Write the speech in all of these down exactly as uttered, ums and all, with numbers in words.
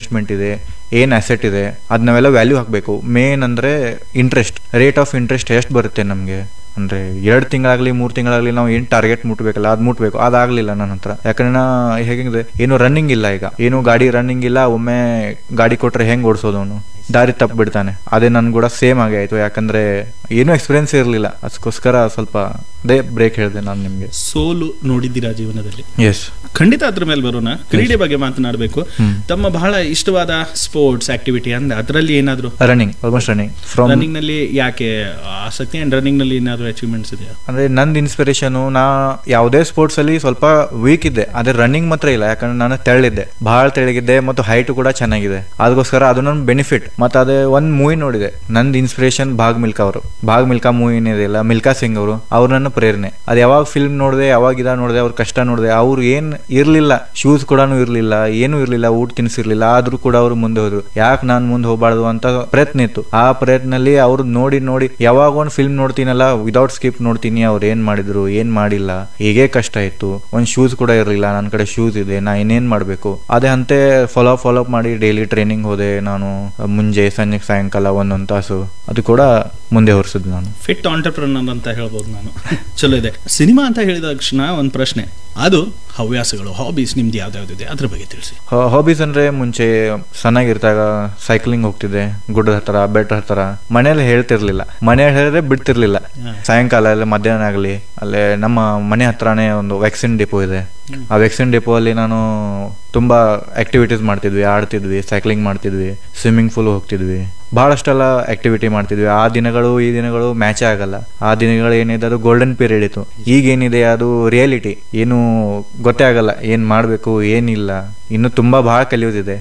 Investment ಇದೆ, ಏನು asset ಇದೆ, ಅದನ್ನೆಲ್ಲ ವ್ಯಾಲ್ಯೂ ಹಾಕಬೇಕು. ಮೇನ್ ಅಂದರೆ ಇಂಟ್ರೆಸ್ಟ್, ರೇಟ್ ಆಫ್ ಇಂಟ್ರೆಸ್ಟ್ ಎಷ್ಟು ಬರುತ್ತೆ ನಮಗೆ. ಅಂದರೆ ಎರಡು ತಿಂಗಳಾಗಲಿ ಮೂರು ತಿಂಗಳಾಗಲಿ ನಾವು ಏನು ಟಾರ್ಗೆಟ್ ಮುಟ್ಬೇಕಲ್ಲ ಅದು ಮುಟ್ಬೇಕು. ಅದಾಗಲಿಲ್ಲ ನನ್ನ ಹತ್ರ. ಯಾಕಂದ್ರೆ ನಾ ಹೇಗಿದೆ, ಏನು ರನ್ನಿಂಗ್ ಇಲ್ಲ, ಈಗ ಏನು ಗಾಡಿ ರನ್ನಿಂಗ್ ಇಲ್ಲ. ಒಮ್ಮೆ ಗಾಡಿ ಕೊಟ್ಟರೆ ಹೆಂಗೆ ಓಡಿಸೋದು, ಅವನು ದಾರಿ ತಪ್ಪು ಬಿಡ್ತಾನೆ. ಅದೇ ನನ್ ಕೂಡ ಸೇಮ್ ಆಗಿ ಆಯ್ತು. ಯಾಕಂದ್ರೆ ಏನೂ ಎಕ್ಸ್ಪೀರಿಯನ್ಸ್ ಇರಲಿಲ್ಲ, ಅದಕ್ಕೋಸ್ಕರ ಸ್ವಲ್ಪ ಅದೇ ಬ್ರೇಕ್ ಹೇಳಿದೆ ನಾನು ನಿಮಗೆ. ಸೋಲು ನೋಡಿದ್ದೀರಾ ಜೀವನದಲ್ಲಿ? ಎಸ್, ಖಂಡಿತ ಅದ್ರ ಮೇಲೆ ಬರೋಣ. ಕ್ರೀಡೆ ಬಗ್ಗೆ ಮಾತನಾಡಬೇಕು. ತಮ್ಮ ಬಹಳ ಇಷ್ಟವಾದ ಸ್ಪೋರ್ಟ್ಸ್ ಆಕ್ಟಿವಿಟಿ ಅಂದ್ರೆ ಅದರಲ್ಲಿ ಏನಾದ್ರು? Running, almost running. ರನ್ನಿಂಗ್ ನಲ್ಲಿ ಯಾಕೆ ಆಸಕ್ತಿ ಅಂಡ್ ರನ್ನಿಂಗ್ ನಲ್ಲಿ ಏನಾದ್ರು ಅಚೀವ್ಮೆಂಟ್ಸ್ ಇದೆಯಾ? ಅಂದ್ರೆ ನಂದು ಇನ್ಸ್ಪಿರೇಷನ್, ನಾ ಯಾವುದೇ ಸ್ಪೋರ್ಟ್ಸ್ ಅಲ್ಲಿ ಸ್ವಲ್ಪ ವೀಕ್ ಇದ್ದೆ, ಅದೇ ರನ್ನಿಂಗ್ ಮಾತ್ರ ಇಲ್ಲ. ಯಾಕಂದ್ರೆ ನಾನು ತೆಳ್ಳಿದ್ದೆ, ಬಹಳ ತೆಳಗಿದ್ದೆ ಮತ್ತು ಹೈಟ್ ಕೂಡ ಚೆನ್ನಾಗಿದೆ. ಅದಕ್ಕೋಸ್ಕರ ಅದು ನನ್ನ ಬೆನಿಫಿಟ್. ಮತ್ತೆ ಅದೇ ಒಂದ್ ಮೂವಿ ನೋಡಿದೆ, ನಂದು ಇನ್ಸ್ಪಿರೇಷನ್ ಭಾಗ್ ಮಿಲ್ಕಾ ಅವರು. ಭಾಗ್ ಮಿಲ್ಕಾ ಮೂವಿ ಏನಿದೆಯಲ್ಲ, ಮಿಲ್ಕಾ ಸಿಂಗ್ ಅವರು, ಅವ್ರು ನನ್ನ ಪ್ರೇರಣೆ. ಅದು ಯಾವಾಗ ಫಿಲ್ಮ್ ನೋಡಿದೆ, ಯಾವಾಗ ಇದ ನೋಡಿದೆ, ಅವ್ರ ಕಷ್ಟ ನೋಡಿದೆ. ಅವ್ರು ಏನ್ ಇರ್ಲಿಲ್ಲ, ಶೂಸ್ ಕೂಡ ಇರ್ಲಿಲ್ಲ, ಏನು ಇರ್ಲಿಲ್ಲ, ಊಟ ತಿನ್ಸಿರ್ಲಿಲ್ಲ, ಆದ್ರೂ ಕೂಡ ಅವ್ರು ಮುಂದೆ ಹೋದ್ರು. ಯಾಕೆ ನಾನ್ ಮುಂದೆ ಹೋಗ್ಬಾರ್ದು ಅಂತ ಪ್ರಯತ್ನ ಇತ್ತು. ಆ ಪ್ರಯತ್ನಲ್ಲಿ ಅವ್ರು ನೋಡಿ ನೋಡಿ ಯಾವಾಗ ಒಂದ್ ಫಿಲ್ಮ್ ನೋಡ್ತೀನಲ್ಲ, ವಿದೌಟ್ ಸ್ಕಿಪ್ ನೋಡ್ತೀನಿ, ಅವ್ರು ಏನ್ ಮಾಡಿದ್ರು, ಏನ್ ಮಾಡಿಲ್ಲ, ಹೇಗೆ ಕಷ್ಟ ಇತ್ತು. ಒಂದ್ ಶೂಸ್ ಕೂಡ ಇರ್ಲಿಲ್ಲ, ನನ್ನ ಕಡೆ ಶೂಸ್ ಇದೆ, ನಾ ಇನ್ನೇನ್ ಮಾಡ್ಬೇಕು. ಅದೇ ಅಂತೆ ಫಾಲೋ ಫಾಲೋ ಅಪ್ ಮಾಡಿ ಡೈಲಿ ಟ್ರೈನಿಂಗ್ ಹೋದೆ ನಾನು. ಮುಂಜೆ ಸಂಜೆ ಸಾಯಂಕಾಲ ಒಂದೊಂದು ತಾಸು, ಅದು ಕೂಡ ಮುಂದೆ ಹೊರಿಸಿದ್ ನಾನು. ಫಿಟ್ ಆಂಟರ್ಪ್ರನರ್ ಅಂತ ಹೇಳ್ಬೋದು ನಾನು. ಚಲೋ ಇದೆ. ಸಿನಿಮಾ ಅಂತ ಹೇಳಿದ ತಕ್ಷಣ ಒಂದು ಪ್ರಶ್ನೆ, ಅದು ಹವ್ಯಾಸಗಳು, ಹಾಬೀಸ್ ನಿಮ್ದು ಯಾವ್ದಾವ್ದಿದೆ ಅದ್ರ ಬಗ್ಗೆ ತಿಳಿಸಿ. ಹಾಬೀಸ್ ಅಂದ್ರೆ ಮುಂಚೆ ಸಣ್ಣಾಗಿರ್ತಾಗ ಸೈಕ್ಲಿಂಗ್ ಹೋಗ್ತಿದ್ದೆ, ಗುಡ್ಡದ ಹತ್ರ, ಬೆಟ್ಟ ಹತ್ರ. ಮನೇಲಿ ಹೇಳ್ತಿರ್ಲಿಲ್ಲ, ಮನೇಲಿ ಹೇಳಿದ್ರೆ ಬಿಡ್ತಿರ್ಲಿಲ್ಲ. ಸಾಯಂಕಾಲ ಎಲ್ಲ ಮಧ್ಯಾಹ್ನ ಆಗಲಿ, ಅಲ್ಲೇ ನಮ್ಮ ಮನೆ ಹತ್ರನೇ ಒಂದು ವ್ಯಾಕ್ಸಿನ್ ಡಿಪೋ ಇದೆ. ಆ ವ್ಯಾಕ್ಸಿನ್ ಡಿಪೋ ಅಲ್ಲಿ ನಾನು ತುಂಬಾ ಆಕ್ಟಿವಿಟೀಸ್ ಮಾಡ್ತಿದ್ವಿ, ಆಡ್ತಿದ್ವಿ, ಸೈಕ್ಲಿಂಗ್ ಮಾಡ್ತಿದ್ವಿ, ಸ್ವಿಮ್ಮಿಂಗ್ ಪೂಲ್ ಹೋಗ್ತಿದ್ವಿ, ಬಹಳಷ್ಟೆಲ್ಲ ಆಕ್ಟಿವಿಟಿ ಮಾಡ್ತಿದ್ವಿ. ಆ ದಿನಗಳು ಈ ದಿನಗಳು ಮ್ಯಾಚೇ ಆಗಲ್ಲ. ಆ ದಿನಗಳು ಏನಿದೆ ಅದು ಗೋಲ್ಡನ್ ಪೀರಿಯಡ್ ಇತ್ತು. ಈಗ ಏನಿದೆ ಅದು ರಿಯಾಲಿಟಿ, ಏನು ಗೊತ್ತೇ ಆಗಲ್ಲ, ಏನ್ ಮಾಡ್ಬೇಕು ಏನಿಲ್ಲ. ಇನ್ನು ತುಂಬಾ ಬಹಳ ಕಲಿಯೋದಿದೆ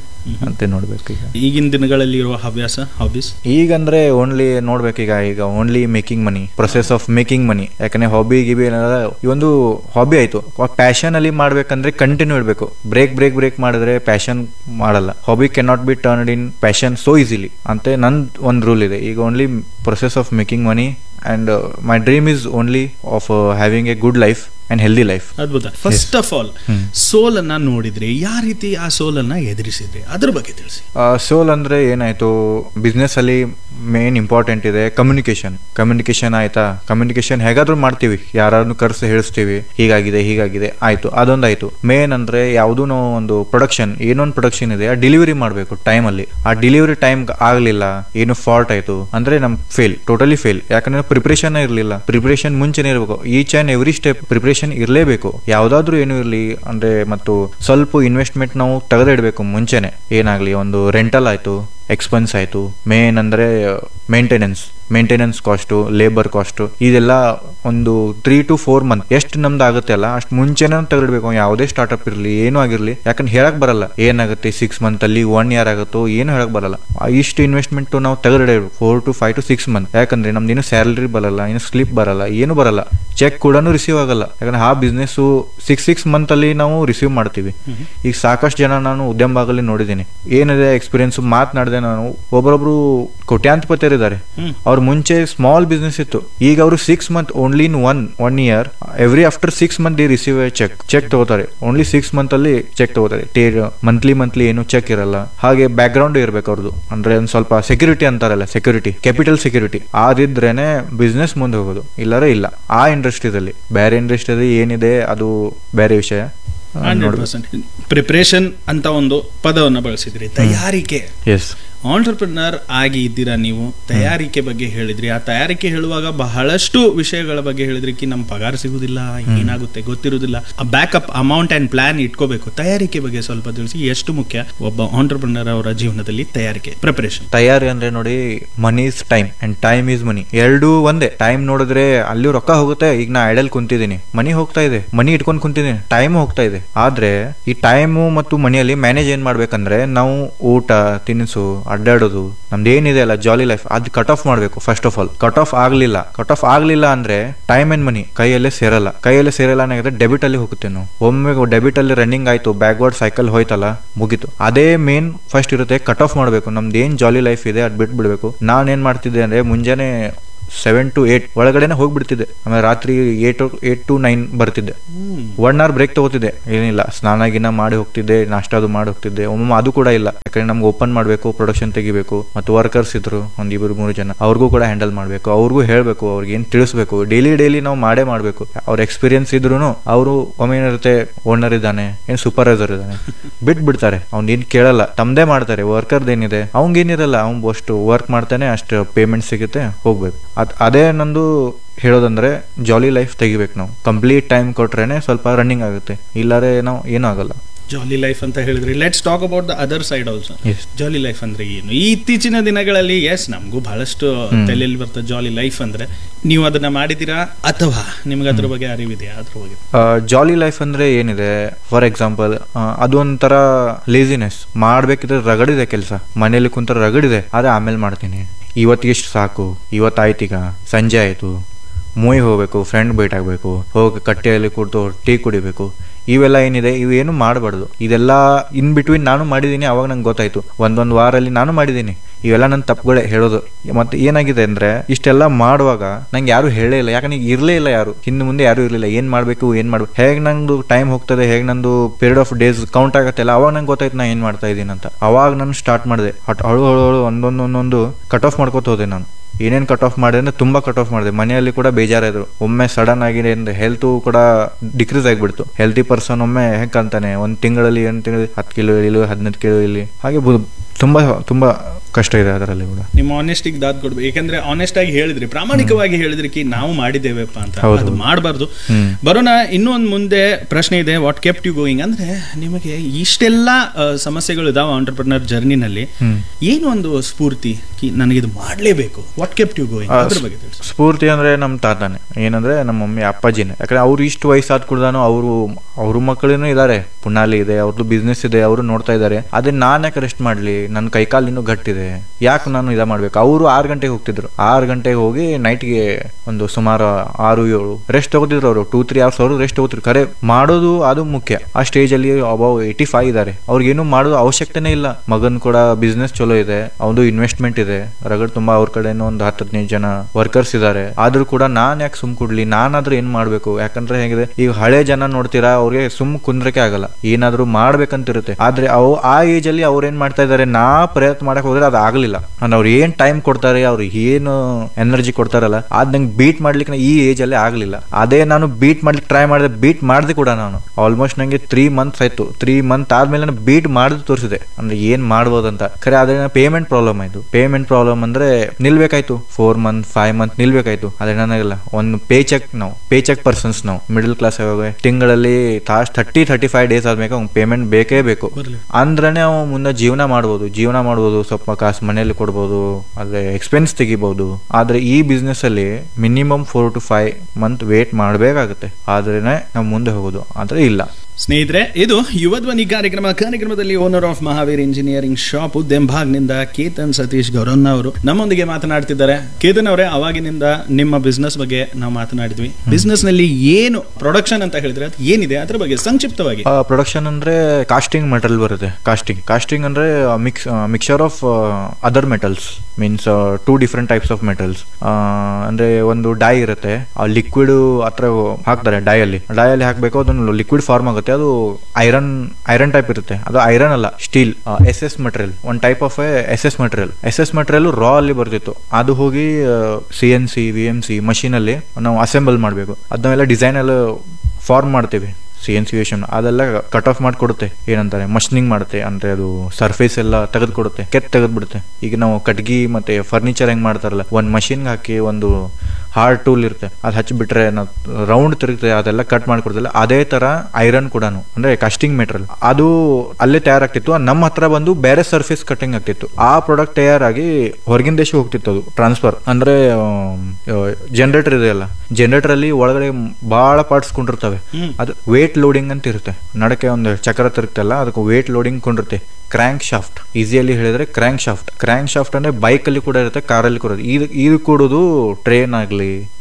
ಅಂತ ನೋಡ್ಬೇಕು. ಈಗ ಈಗಿನ ದಿನಗಳಲ್ಲಿ ಇರುವ ಹವ್ಯಾಸ, ಹಾಬೀಸ್ ಈಗಂದ್ರೆ ಓನ್ಲಿ ನೋಡ್ಬೇಕೀಗ, ಈಗ only making money, process of making money. ಯಾಕಂದ್ರೆ ಹಾಬಿ ಗಿಬಿ ಈ ಒಂದು ಹಾಬಿ ಆಯ್ತು. ಪ್ಯಾಷನ್ ಅಲ್ಲಿ ಮಾಡ್ಬೇಕಂದ್ರೆ ಕಂಟಿನ್ಯೂ ಇಡಬೇಕು. ಬ್ರೇಕ್ ಬ್ರೇಕ್ ಬ್ರೇಕ್ ಮಾಡಿದ್ರೆ ಪ್ಯಾಷನ್ ಮಾಡಲ್ಲ. Hobby can not be turned in passion so easily ಅಂತ ನನ್ ಒಂದು ರೂಲ್ ಇದೆ. ಈಗ only process of making money and my dream is only of having A good life and healthy life. ಅದ್ಭುತ. First of all ಸೋಲ್ ಅನ್ನ ನೋಡಿದ್ರಿ, ಯಾವ ರೀತಿ ಆ ಸೋಲ್ ಅನ್ನ ಎದುರಿಸಿದ್ರಿ ಅದ್ರ ಬಗ್ಗೆ ತಿಳಿಸಿ. ಸೋಲ್ ಅಂದ್ರೆ ಏನಾಯ್ತು, ಬಿಸ್ನೆಸ್ ಅಲ್ಲಿ ಮೇನ್ ಇಂಪಾರ್ಟೆಂಟ್ ಇದೆ ಕಮ್ಯುನಿಕೇಶನ್. ಕಮ್ಯುನಿಕೇಶನ್ ಆಯ್ತಾ, ಕಮ್ಯುನಿಕೇಶನ್ ಹೇಗಾದ್ರೂ ಮಾಡ್ತೀವಿ, ಯಾರನ್ನು ಕರೆಸಿ ಹೇಳಿಸ್ತೀವಿ, ಹೀಗಾಗಿದೆ ಹೀಗಾಗಿದೆ ಆಯ್ತು, ಅದೊಂದಾಯ್ತು. ಮೇನ್ ಅಂದ್ರೆ ಯಾವ್ದು ನಾವು ಒಂದು ಪ್ರೊಡಕ್ಷನ್, ಏನೊಂದು ಪ್ರೊಡಕ್ಷನ್ ಇದೆ, ಆ ಡೆಲಿವರಿ ಮಾಡಬೇಕು ಟೈಮ್ ಅಲ್ಲಿ. ಆ ಡೆಲಿವರಿ ಟೈಮ್ ಆಗ್ಲಿಲ್ಲ, ಏನು ಫಾಲ್ಟ್ ಆಯ್ತು ಅಂದ್ರೆ ನಮ್ ಫೇಲ್, ಟೋಟಲಿ ಫೇಲ್. ಯಾಕಂದ್ರೆ ಪ್ರಿಪರೇಷನ್ ಇರ್ಲಿಲ್ಲ. ಪ್ರಿಪರೇಷನ್ ಮುಂಚೆನೆ ಇರಬೇಕು. Each and every step preparation ಇರಲೇಬೇಕು. ಯಾವ್ದಾದ್ರು ಏನು ಇರ್ಲಿ ಅಂದ್ರೆ, ಮತ್ತು ಸ್ವಲ್ಪ ಇನ್ವೆಸ್ಟ್ಮೆಂಟ್ ನಾವು ತೆಗೆದಿಡ್ಬೇಕು ಮುಂಚೆನೆ. ಏನಾಗ್ಲಿ, ಒಂದು ರೆಂಟಲ್ ಆಯ್ತು, ಎಕ್ಸ್ಪೆನ್ಸ್ ಆಯ್ತು, ಮೇನ್ ಅಂದ್ರೆ maintenance maintenance cost, labour cost, ಇದೆಲ್ಲ ಒಂದು ತ್ರೀ ಟು ಫೋರ್ ಮಂತ್ ಎಷ್ಟು ನಮ್ದು ಆಗುತ್ತೆ ಅಲ್ಲ ಅಷ್ಟು ಮುಂಚೆನೇ ತೆಗೆದಿಡ್ಬೇಕು. ಯಾವುದೇ ಸ್ಟಾರ್ಟ್ಅಪ್ ಇರಲಿ, ಏನೂ ಆಗಿರ್ಲಿ. ಯಾಕಂದ್ರೆ ಹೇಳಕ್ ಬರಲ್ಲ ಏನಾಗುತ್ತೆ ಸಿಕ್ಸ್ ಮಂತ್ ಅಲ್ಲಿ, ಒನ್ ಇಯರ್ ಆಗುತ್ತೋ ಏನು ಹೇಳಕ್ ಬರಲ್ಲ. ಇಷ್ಟು ಇನ್ವೆಸ್ಟ್ಮೆಂಟ್ ನಾವು ತೆಗೆದಿಡಬೇಕು four to five to six month. ಯಾಕಂದ್ರೆ ನಮ್ದು ಏನು ಸ್ಯಾಲರಿ ಬರಲ್ಲ, ಏನು ಸ್ಲಿಪ್ ಬರಲ್ಲ, ಏನು ಬರಲ್ಲ, ಚೆಕ್ ಕೂಡ ರಿಸೀವ್ ಆಗಲ್ಲ. ಯಾಕಂದ್ರೆ ಆ ಬಿಸ್ನೆಸ್ ಸಿಕ್ಸ್ ಸಿಕ್ಸ್ ಮಂತ್ ಅಲ್ಲಿ ನಾವು ರಿಸೀವ್ ಮಾಡ್ತೀವಿ. ಈಗ ಸಾಕಷ್ಟು ಜನ ನಾನು ಉದ್ಯಮ ಭಾಗದಲ್ಲಿ ನೋಡಿದ್ದೀನಿ. ಏನಿದೆ ಎಕ್ಸ್ಪೀರಿಯನ್ಸ್ ಮಾತನಾಡಿದೆ ನಾನು. ಒಬ್ಬರೊಬ್ರು ಕೋಟ್ಯಾಂತಪತಿಯರಿದ್ದಾರೆ. ಅವ್ರ ಮುಂಚೆ ಸ್ಮಾಲ್ ಬಿಸ್ನೆಸ್ ಇತ್ತು. ಈಗ ಅವರು six month only in one one year every after six month the receive A check check ತಗೋತಾರೆ. ಓನ್ಲಿ ಸಿಕ್ಸ್ ಮಂತ್ ಅಲ್ಲಿ ಚೆಕ್ ತಗೋತಾರೆ. ಮಂತ್ಲಿ ಮಂತ್ಲಿ ಏನು ಚೆಕ್ ಇರಲ್ಲ. ಹಾಗೆ ಬ್ಯಾಕ್ ಗ್ರೌಂಡ್ ಇರ್ಬೇಕು ಅವ್ರದ್ದು. ಅಂದ್ರೆ ಒಂದ್ ಸ್ವಲ್ಪ ಸೆಕ್ಯೂರಿಟಿ ಅಂತಾರಲ್ಲ, ಸೆಕ್ಯೂರಿಟಿ, ಕ್ಯಾಪಿಟಲ್ ಸೆಕ್ಯೂರಿಟಿ ಆದಿದ್ರೇನೆ ಬಿಸ್ನೆಸ್ ಮುಂದೆ ಹೋಗೋದು. ಇಲ್ಲರೇ ಇಲ್ಲ. ಆ ಇಂಡಸ್ಟ್ರಿದಲ್ಲಿ, ಬೇರೆ ಇಂಡಸ್ಟ್ರಿಯಲ್ಲಿ ಏನಿದೆ ಅದು ಬೇರೆ ವಿಷಯ. ಪ್ರಿಪರೇಷನ್ ಅಂತ ಒಂದು ಪದವನ್ನು ಬಳಸಿದ್ರಿ, ತಯಾರಿಕೆ. ಎಸ್, ಆಂಟರ್ಪ್ರಿನರ್ ಆಗಿ ಇದ್ದೀರಾ ನೀವು. ತಯಾರಿಕೆ ಬಗ್ಗೆ ಹೇಳಿದ್ರಿ. ಆ ತಯಾರಿಕೆ ಹೇಳುವಾಗ ಬಹಳಷ್ಟು ವಿಷಯಗಳ ಬಗ್ಗೆ ಹೇಳಿದ್ರಿ. ಕಿ ನಮ್ ಪಗಾರ ಸಿಗುದಿಲ್ಲ, ಏನಾಗುತ್ತೆ ಗೊತ್ತಿರುವುದಿಲ್ಲ, ಬ್ಯಾಕಪ್ ಅಮೌಂಟ್ ಅಂಡ್ ಪ್ಲಾನ್ ಇಟ್ಕೋಬೇಕು. ತಯಾರಿಕೆ ಬಗ್ಗೆ ಸ್ವಲ್ಪ ತಿಳಿಸಿ. ಎಷ್ಟು ಮುಖ್ಯ ಒಬ್ಬ ಆಂಟರ್ಪ್ರಿನರ್ ಅವರ ಜೀವನದಲ್ಲಿ ತಯಾರಿಕೆ, ಪ್ರಿಪರೇಷನ್? ತಯಾರಿ ಅಂದ್ರೆ ನೋಡಿ, money is time and time is ಮನಿ. ಎರಡೂ ಒಂದೇ. ಟೈಮ್ ನೋಡಿದ್ರೆ ಅಲ್ಲಿ ರೊಕ್ಕ ಹೋಗುತ್ತೆ. ಈಗ ನಾ ಐಡಲ್ ಕುಂತಿದ್ದೀನಿ, ಮನಿ ಹೋಗ್ತಾ ಇದೆ, ಮನಿ ಇಟ್ಕೊಂಡ್ ಕುಂತಿದ್ದೀನಿ, ಟೈಮ್ ಹೋಗ್ತಾ ಇದೆ. ಆದ್ರೆ ಈ ಟೈಮು ಮತ್ತು ಮನಿಯಲ್ಲಿ ಮ್ಯಾನೇಜ್ ಏನ್ ಮಾಡ್ಬೇಕಂದ್ರೆ, ನಾವು ಊಟ ತಿನಿಸು, ಅಡ್ಡಾಡೋದು, ನಮ್ದು ಏನಿದೆ ಅಲ್ಲ ಜಾಲಿ ಲೈಫ್, ಅದು ಕಟ್ ಆಫ್ ಮಾಡ್ಬೇಕು. First of all cut off ಆಗ್ಲಿಲ್ಲ ಕಟ್ ಆಫ್ ಆಗ್ಲಿಲ್ಲ ಅಂದ್ರೆ ಟೈಮ್ ಅಂಡ್ ಮನಿ ಕೈಯಲ್ಲೇ ಸೇರಲ್ಲ. ಕೈಯಲ್ಲೇ ಸೇರಲ್ಲ ಅನ್ನೋದ್ರೆ ಡೆಬಿಟ್ ಅಲ್ಲಿ ಹೋಗುತ್ತೆ. ನಾವು ಒಮ್ಮೆ ಡೆಬಿಟ್ ಅಲ್ಲಿ ರನ್ನಿಂಗ್ ಆಯ್ತು, ಬ್ಯಾಕ್ವರ್ಡ್ ಸೈಕಲ್ ಹೋಯ್ತಲ್ಲ, ಮುಗೀತು. ಅದೇ ಮೇನ್ ಫಸ್ಟ್ ಇರುತ್ತೆ. ಕಟ್ ಆಫ್ ಮಾಡ್ಬೇಕು. ನಮ್ದು ಏನ್ ಜಾಲಿ ಲೈಫ್ ಇದೆ ಅದ್ ಬಿಟ್ಟು ಬಿಡ್ಬೇಕು. ನಾನ್ ಏನ್ ಮಾಡ್ತಿದ್ದೆ ಅಂದ್ರೆ, ಮುಂಜಾನೆ ಸೆವೆನ್ ಟು ಏಟ್ ಒಳಗಡೆನೆ ಹೋಗ್ಬಿಡ್ತಿದ್ದೆ. ಆಮೇಲೆ ರಾತ್ರಿ ಏಟ್ ಏಟ್ ಟು ನೈನ್ ಬರ್ತಿದ್ದೆ. ಒನ್ ಅವರ್ ಬ್ರೇಕ್ ತಗೋತಿದ್ದೆ, ಏನಿಲ್ಲ ಸ್ನಾನ ಗಿನ ಮಾಡಿ ಹೋಗ್ತಿದ್ದೆ, ನಾಷ್ಟ ಅದು ಮಾಡಿ ಹೋಗ್ತಿದ್ದೆ. ಒಮ್ಮೊಮ್ಮೆ ಅದು ಕೂಡ ಇಲ್ಲ, ಯಾಕಂದ್ರೆ ನಮ್ಗೆ ಓಪನ್ ಮಾಡಬೇಕು, ಪ್ರೊಡಕ್ಷನ್ ತೆಗಿಬೇಕು, ಮತ್ತು ವರ್ಕರ್ಸ್ ಇದ್ರು ಒಂದ್ ಇಬ್ಬರು ಮೂರು ಜನ, ಅವ್ರಿಗೂ ಕೂಡ ಹ್ಯಾಂಡಲ್ ಮಾಡಬೇಕು, ಅವ್ರಿಗೂ ಹೇಳ್ಬೇಕು, ಅವ್ರಿಗೆ ಏನ್ ತಿಳಿಸ್ಬೇಕು. ಡೈಲಿ ಡೈಲಿ ನಾವು ಮಾಡೇ ಮಾಡಬೇಕು. ಅವ್ರ ಎಕ್ಸ್ಪೀರಿಯನ್ಸ್ ಇದ್ರು ಅವರು ಒಮ್ಮೆ ಏನಿರುತ್ತೆ, ಓನರ್ ಇದ್ದಾನೆ, ಏನ್ ಸೂಪರ್ವೈಸರ್ ಇದ್ದಾನೆ, ಬಿಟ್ ಬಿಡ್ತಾರೆ, ಅವ್ನ್ ಏನ್ ಕೇಳಲ್ಲ, ತಮ್ದೇ ಮಾಡ್ತಾರೆ. ವರ್ಕರ್ದ ಏನಿದೆ ಅವಂಗೇನಿರಲ್ಲ, ಅವ್ನ್ ಅಷ್ಟು ವರ್ಕ್ ಮಾಡ್ತಾನೆ, ಅಷ್ಟು ಪೇಮೆಂಟ್ ಸಿಗುತ್ತೆ, ಹೋಗ್ಬೇಕು. ಅದ್ ಅದೇ ನಂದು ಹೇಳೋದಂದ್ರೆ ಜಾಲಿ ಲೈಫ್ ತೆಗಿಬೇಕು ನಾವು. ಕಂಪ್ಲೀಟ್ ಟೈಮ್ ಕೊಟ್ರೇನೆ ಸ್ವಲ್ಪ ರನ್ನಿಂಗ್ ಆಗುತ್ತೆ, ಇಲ್ಲಾರೆ ನಾವು ಏನೂ ಆಗಲ್ಲ. ಜಾಲಿ ಲೈಫ್ ಅಂತ ಹೇಳಿದ್ರಿ. Let's talk about the other side also. Jolly life ಅಂದ್ರೆ ಏನು? ಈ ಇತ್ತೀಚಿನ ದಿನಗಳಲ್ಲಿ ಎಸ್ ನಮಗೂ ಬಹಳಷ್ಟು ತಲೆಯಲ್ಲಿ ಬರ್ತದೆ ಜಾಲಿ ಲೈಫ್ ಅಂದ್ರೆ. ನೀವು ಅದನ್ನ ಮಾಡಿದೀರಾ ಅಥವಾ ನಿಮ್ಗೆ ಅದ್ರ ಬಗ್ಗೆ ಅರಿವಿದೆಯಾ? ಅದ್ರ ಬಗ್ಗೆ ಜಾಲಿ ಲೈಫ್ ಅಂದ್ರೆ ಏನಿದೆ, ಫಾರ್ ಎಕ್ಸಾಂಪಲ್ ಅದು ಒಂಥರ ಲೇಸಿನೆಸ್. ಮಾಡ್ಬೇಕಿದ್ರೆ ರಗಡಿದೆ ಕೆಲಸ, ಮನೇಲಿ ಕುಂತ ರಗಡಿದೆ, ಆದ್ರೆ ಆಮೇಲೆ ಮಾಡ್ತೀನಿ, ಇವತ್ತಿಗೆಷ್ಟು ಸಾಕು, ಇವತ್ತಾಯ್ತೀಗ ಸಂಜೆ ಆಯ್ತು, ಮೂವಿ ಹೋಗ್ಬೇಕು, ಫ್ರೆಂಡ್ ಭೇಟಿ ಆಗ್ಬೇಕು, ಹೋಗಿ ಕಟ್ಟೆಯಲ್ಲಿ ಕೂತು ಟೀ ಕುಡಿಬೇಕು, ಇವೆಲ್ಲ ಏನಿದೆ ಇವೇನು ಮಾಡಬಾರ್ದು. ಇದೆಲ್ಲ ಇನ್ ಬಿಟ್ವೀನ್ ನಾನು ಮಾಡಿದ್ದೀನಿ, ಅವಾಗ ನಂಗೆ ಗೊತ್ತಾಯ್ತು. ಒಂದೊಂದು ವಾರಲ್ಲಿ ನಾನು ಮಾಡಿದ್ದೀನಿ. ಇವೆಲ್ಲ ನನ್ನ ತಪ್ಪುಗಳೇ ಹೇಳೋದು. ಮತ್ತೆ ಏನಾಗಿದೆ ಅಂದ್ರೆ ಇಷ್ಟೆಲ್ಲ ಮಾಡುವಾಗ ನಂಗೆ ಯಾರು ಹೇಳೇ ಇಲ್ಲ, ಯಾಕಂದ್ರೆ ಇರ್ಲೇ ಇಲ್ಲ ಯಾರು, ಹಿಂದೆ ಮುಂದೆ ಯಾರು ಇರ್ಲಿಲ್ಲ. ಏನ್ ಮಾಡ್ಬೇಕು ಏನ್ ಮಾಡ್ಬೇಕು, ಹೇಗ್ ನಂದು ಟೈಮ್ ಹೋಗ್ತದೆ, ಹೇಗ್ ನಂದು ಪೀರಿಯಡ್ ಆಫ್ ಡೇಸ್ ಕೌಂಟ್ ಆಗತ್ತೆ ಅಲ್ಲ, ಅವಾಗ ನಂಗೆ ಗೊತ್ತಾಯ್ತು ನಾ ಏನ್ ಮಾಡ್ತಾ ಇದ್ದೀನಿ ಅಂತ. ಅವಾಗ ನಾನು ಸ್ಟಾರ್ಟ್ ಮಾಡಿದೆ, ಹಳು ಹಳು ಹಳು ಒಂದೊಂದು ಒಂದೊಂದು ಕಟ್ ಆಫ್ ಮಾಡ್ಕೋತ ಹೋದೆ ನಾನು. ಏನೇನು ಕಟ್ ಆಫ್ ಮಾಡಿದೆ ಅಂದ್ರೆ ತುಂಬಾ ಕಟ್ ಆಫ್ ಮಾಡಿದೆ. ಮನೆಯಲ್ಲಿ ಕೂಡ ಬೇಜಾರಿದ್ರು. ಒಮ್ಮೆ ಸಡನ್ ಆಗಿದೆ ಅಂದ್ರೆ ಹೆಲ್ತ್ ಕೂಡ ಡಿಕ್ರೀಸ್ ಆಗಿಬಿಡ್ತು. ಹೆಲ್ತಿ ಪರ್ಸನ್ ಒಮ್ಮೆ ಹೆಂಗ್ ಅಂತಾನೆ, ಒಂದ್ ತಿಂಗಳಲ್ಲಿ ಏನ್ ತಿಂಗಳು ಹತ್ತು ಕಿಲೋ ಇಲ್ಲಿ, ಹದಿನೈದು ಕಿಲೋ ಇಲ್ಲಿ, ಹಾಗೆ ತುಂಬಾ ತುಂಬಾ ಕಷ್ಟ ಇದೆ ಅದರಲ್ಲಿ ಕೂಡ. ನಿಮ್ಮ ಆನೆಸ್ಟಿಗೆ ದಾದ್ ಕೊಡ್ಬೇಕು, ಯಾಕಂದ್ರೆ ಆನೆಸ್ಟ್ ಆಗಿ ಹೇಳಿದ್ರಿ, ಪ್ರಾಮಾಣಿಕವಾಗಿ ಹೇಳಿದ್ರಿ ಕಿ ನಾವು ಮಾಡಿದ್ದೇವೆಪ್ಪ ಅಂತ. ಅದು ಮಾಡಬಾರ್ದು. ಬರೋಣ ಇನ್ನೊಂದು ಮುಂದೆ ಪ್ರಶ್ನೆ ಇದೆ, ವಾಟ್ ಕೆಪ್ಟ್ ಯು ಗೋಯಿಂಗ್ ಅಂದ್ರೆ ನಿಮಗೆ ಇಷ್ಟೆಲ್ಲ ಸಮಸ್ಯೆಗಳು ಇದಾವ ಆಂಟರ್ಪ್ರಿನರ್ ಜರ್ನಿನಲ್ಲಿ, ಏನು ಒಂದು ಸ್ಫೂರ್ತಿ ಕಿ ನನಗಿದು ಮಾಡ್ಲೇಬೇಕು, ವಾಟ್ ಕೆಪ್ಟ್ ಯು ಗೋಯಿಂಗ್ ಅದ್ರ ಬಗ್ಗೆ ತಿಳಿಸಿ. ಸ್ಫೂರ್ತಿ ಅಂದ್ರೆ ನಮ್ಮ ತಾತಾನೆ, ಏನಂದ್ರೆ ನಮ್ಮ ಮಮ್ಮಿ ಅಪ್ಪಾಜಿನೇ. ಯಾಕಂದ್ರೆ ಅವ್ರು ಇಷ್ಟು ವಯಸ್ಸಾದ ಕುಡ್ದಾನು ಅವರು ಅವ್ರ ಮಕ್ಕಳೇನು ಇದಾರೆ, ಪುಣಾಲಿ ಇದೆ, ಅವ್ರದ್ದು ಬಿಸ್ನೆಸ್ ಇದೆ, ಅವರು ನೋಡ್ತಾ ಇದಾರೆ. ಅದೇ ನಾನು ಯಾಕೆ ರೆಸ್ಟ್ ಮಾಡ್ಲಿ, ನನ್ನ ಕೈಕಾಲು ಇನ್ನೂ ಗಟ್ಟಿದೆ, ಯಾಕೆ ನಾನು ಇದ ಮಾಡ್ಬೇಕು. ಅವರು ಆರು ಗಂಟೆಗೆ ಹೋಗ್ತಿದ್ರು, ಆರು ಗಂಟೆಗೆ ಹೋಗಿ ನೈಟ್ಗೆ ಒಂದು ಸುಮಾರು ಆರು ಏಳು ರೆಸ್ಟ್ ತಗೋತಿದ್ರು. ಅವರು ಟೂ ತ್ರೀ ಅವರ್ಸ್ ಅವರು ರೆಸ್ಟ್ ತಗೋತಿದ್ರು. ಖರೆ ಮಾಡೋದು ಅದು ಮುಖ್ಯ. ಆ ಸ್ಟೇಜ್ ಅಲ್ಲಿ ಅಬೌವ್ ಏಯ್ಟಿ ಫೈವ್ ಇದಾರೆ, ಅವ್ರಿಗೇನು ಮಾಡೋದು ಅವಶ್ಯಕತೆನೇ ಇಲ್ಲ. ಮಗನ್ ಕೂಡ ಬಿಸ್ನೆಸ್ ಚಲೋ ಇದೆ, ಅವ್ದು ಇನ್ವೆಸ್ಟ್ಮೆಂಟ್ ಇದೆ, ರಗಡ್ ತುಂಬಾ ಅವ್ರ ಕಡೆನೂ ಒಂದು ಹತ್ತು ಹದಿನೈದು ಜನ ವರ್ಕರ್ಸ್ ಇದಾರೆ. ಆದ್ರೂ ಕೂಡ ನಾನ್ ಯಾಕೆ ಸುಮ್ ಕೊಡ್ಲಿ, ನಾನಾದ್ರೂ ಏನ್ ಮಾಡ್ಬೇಕು. ಯಾಕಂದ್ರೆ ಹೇಗಿದೆ, ಈಗ ಹಳೆ ಜನ ನೋಡ್ತೀರಾ, ಅವ್ರಿಗೆ ಸುಮ್ ಕುಂದ್ರಕ್ಕೆ ಆಗಲ್ಲ, ಏನಾದ್ರು ಮಾಡ್ಬೇಕಂತಿರುತ್ತೆ. ಆದ್ರೆ ಅವು ಆ ಏಜ್ ಅಲ್ಲಿ ಅವ್ರ ಏನ್ ಮಾಡ್ತಾ ಇದಾರೆ, ನಾ ಪ್ರಯತ್ನ ಮಾಡಕ್ ಹೋದ್ರೆ ಅದು ಆಗ್ಲಿಲ್ಲ. ಅಂದ್ರೆ ಅವ್ರು ಏನ್ ಟೈಮ್ ಕೊಡ್ತಾರೆ, ಅವ್ರು ಏನು ಎನರ್ಜಿ ಕೊಡ್ತಾರಲ್ಲ, ಅದ್ ನಂಗೆ ಬೀಟ್ ಮಾಡ್ಲಿಕ್ಕೆ ಈ ಏಜ್ ಅಲ್ಲಿ ಆಗ್ಲಿಲ್ಲ. ಅದೇ ನಾನು ಬೀಟ್ ಮಾಡ್ಲಿಕ್ಕೆ ಟ್ರೈ ಮಾಡಿದೆ, ಬೀಟ್ ಮಾಡಿದೆ ಕೂಡ. ನಾನು ಆಲ್ಮೋಸ್ಟ್ ನಂಗೆ ತ್ರೀ ಮಂತ್ಸ್ ಆಯ್ತು. ತ್ರೀ ಮಂತ್ ಆದ್ಮೇಲೆ ನಾನು ಬೀಟ್ ಮಾಡಿದ್ ತೋರಿಸಿದೆ, ಅಂದ್ರೆ ಏನ್ ಮಾಡ್ಬೋದಂತ. ಖರೆ ಅದೇ ಪೇಮೆಂಟ್ ಪ್ರಾಬ್ಲಮ್ ಆಯ್ತು. ಪೇಮೆಂಟ್ ಪ್ರಾಬ್ಲಮ್ ಅಂದ್ರೆ ನಿಲ್ಬೇಕಾಯ್ತು, ಫೋರ್ ಮಂತ್ ಫೈವ್ ಮಂತ್ ನಿಲ್ಬೇಕಾಯ್ತು. ಅದೇ ನನಗಿಲ್ಲ, ಒಂದು ಪೇ ಚೆಕ್, ನಾವು ಪೇ ಚೆಕ್ ಪರ್ಸನ್ಸ್, ನಾವು ಮಿಡಲ್ ಕ್ಲಾಸ್ ಆಗ ತಿಂಗಳಲ್ಲಿ ತಾಸ್ಟ್ ಥರ್ಟಿ ಥರ್ಟಿ ಫೈವ್ ಡೇಸ್ ಆದ್ಮೇಲೆ ಅವ್ನು ಪೇಮೆಂಟ್ ಬೇಕೇ ಬೇಕು. ಅಂದ್ರನೇ ಅವ್ ಮುಂದೆ ಜೀವನ ಮಾಡ್ಬೋದು, ಜೀವನ ಮಾಡ್ಬೋದು, ಸ್ವಲ್ಪ ಕಾಸು ಮನೆಯಲ್ಲಿ ಕೊಡ್ಬೋದು, ಆದ್ರೆ ಎಕ್ಸ್ಪೆನ್ಸ್ ತೆಗಿಬಹುದು. ಆದ್ರೆ ಈ ಬಿಸ್ನೆಸ್ ಅಲ್ಲಿ minimum four to five month wait ಮಾಡಬೇಕಾಗುತ್ತೆ, ಆದ್ರೇನೆ ನಾವು ಮುಂದೆ ಹೋಗೋದು. ಆದ್ರೆ ಇಲ್ಲ. ಸ್ನೇಹಿತರೆ, ಇದು ಯುವಧ್ವನಿ ಕಾರ್ಯಕ್ರಮ. ಕಾರ್ಯಕ್ರಮದಲ್ಲಿ owner of Mahavir engineering shop ದೆಂಭಾಗ್ನಿಂದ Ketan Satish ಗೌರನ್ನ ಅವರು ನಮ್ಮೊಂದಿಗೆ ಮಾತನಾಡ್ತಿದ್ದಾರೆ. ಕೇತನ್ ಅವರೇ, ಅವಾಗಿನಿಂದ ನಿಮ್ಮ ಬಿಸ್ನೆಸ್ ಬಗ್ಗೆ ನಾವು ಮಾತನಾಡಿದ್ವಿ. ಬಿಸ್ನೆಸ್ ನಲ್ಲಿ ಏನು ಪ್ರೊಡಕ್ಷನ್ ಅಂತ ಹೇಳಿದ್ರೆ ಅದು ಏನಿದೆ, ಅದ್ರ ಬಗ್ಗೆ ಸಂಕ್ಷಿಪ್ತವಾಗಿ. ಪ್ರೊಡಕ್ಷನ್ ಅಂದ್ರೆ ಕಾಸ್ಟಿಂಗ್ ಮೆಟಲ್ ಬರುತ್ತೆ. ಕಾಸ್ಟಿಂಗ್ ಕಾಸ್ಟಿಂಗ್ ಅಂದ್ರೆ mix mixer of other metals, means two different types of metals. ಅಂದ್ರೆ ಒಂದು ಡೈ ಇರುತ್ತೆ, ಆ ಲಿಕ್ವಿಡ್ ಹತ್ರ ಹಾಕ್ತಾರೆ. ಡೈ ಅಲ್ಲಿ ಡೈ ಅಲ್ಲಿ ಹಾಕ್ಬೇಕು, ಅದನ್ನು ಲಿಕ್ವಿಡ್ ಫಾರ್ಮ್ ಆಗುತ್ತೆ. ಅದು ಐರನ್ ಐರನ್ ಟೈಪ್ ಇರುತ್ತೆ. ಅದು ಐರನ್ ಅಲ್ಲ, steel. S S material, one type of S S material. S S material raw ಅಲ್ಲಿ ಬರ್ತಿತ್ತು. ಅದು ಹೋಗಿ C N C V M C machine ಅಲ್ಲಿ ನಾವು ಅಸೆಂಬಲ್ ಮಾಡಬೇಕು. ಅದನ್ನೆಲ್ಲ ಡಿಸೈನ್ ಎಲ್ಲ ಫಾರ್ಮ್ ಮಾಡ್ತೀವಿ. ಸಿ ಎನ್ ಸಿ ವೇಷನ್ ಅದೆಲ್ಲ ಕಟ್ ಆಫ್ ಮಾಡಿ ಕೊಡುತ್ತೆ, ಏನಂತಾರೆ ಮಷಿನಿಂಗ್ ಮಾಡುತ್ತೆ. ಅಂದ್ರೆ ಅದು ಸರ್ಫೇಸ್ ಎಲ್ಲ ತೆಗೆದು ಕೊಡುತ್ತೆ, ಕೆತ್ ತೆಗೆದು ಬಿಡುತ್ತೆ. ಈಗ ನಾವು ಕಟ್ಗಿ ಮತ್ತೆ ಫರ್ನಿಚರ್ ಹೆಂಗ್ ಮಾಡ್ತಾರಲ್ಲ, ಒಂದ್ ಮಷಿನ್ಗೆ ಹಾಕಿ ಒಂದು ಹಾರ್ಡ್ ಟೂಲ್ ಇರುತ್ತೆ, ಅದು ಹಚ್ಚಿಬಿಟ್ರೆ ನಾವು ರೌಂಡ್ ತಿರುಗುತ್ತೆ, ಅದೆಲ್ಲ ಕಟ್ ಮಾಡಿಕೊಡ್ತಿಲ್ಲ. ಅದೇ ತರ ಐರನ್ ಕೂಡ ಅಂದ್ರೆ ಕಾಸ್ಟಿಂಗ್ ಮೆಟೀರಿಯಲ್ ಅದು ಅಲ್ಲೇ ತಯಾರಾಗ್ತಿತ್ತು. ನಮ್ಮ ಹತ್ರ ಬಂದು ಬೇರೆ ಸರ್ಫೇಸ್ ಕಟಿಂಗ್ ಆಗ್ತಿತ್ತು. ಆ ಪ್ರಾಡಕ್ಟ್ ತಯಾರಾಗಿ ಹೊರಗಿನ ದೇಶ ಹೋಗ್ತಿತ್ತು. ಅದು ಟ್ರಾನ್ಸ್ಫರ್ ಅಂದ್ರೆ ಜನರೇಟರ್ ಇದೆಯಲ್ಲ, ಜನರೇಟರ್ ಅಲ್ಲಿ ಒಳಗಡೆ ಬಹಳ ಪಾರ್ಟ್ಸ್ ಕೊಂಡಿರ್ತವೆ. ಅದು ವೇಟ್ ಲೋಡಿಂಗ್ ಅಂತ ಇರುತ್ತೆ. ನಡಕೆ ಒಂದು ಚಕ್ರ ತಿರುತ್ತಲ್ಲ, ಅದಕ್ಕೆ ವೇಟ್ ಲೋಡಿಂಗ್ ಕೊಂಡಿರುತ್ತೆ. ಕ್ರ್ಯಾಂಕ್ ಶಾಫ್ಟ್, ಈಸಿಯಲ್ಲಿ ಹೇಳಿದ್ರೆ ಕ್ರ್ಯಾಂಕ್ ಶಾಫ್ಟ್. ಕ್ರ್ಯಾಂಕ್ ಶಾಫ್ಟ್ ಅಂದ್ರೆ ಬೈಕ್ ಅಲ್ಲಿ ಕೂಡ ಇರುತ್ತೆ, ಕಾರಲ್ಲಿ ಕೂಡ. ಇದು ಇದು ಕೊಡೋದು ಟ್ರೈನ್ ಆಗ್ಲಿ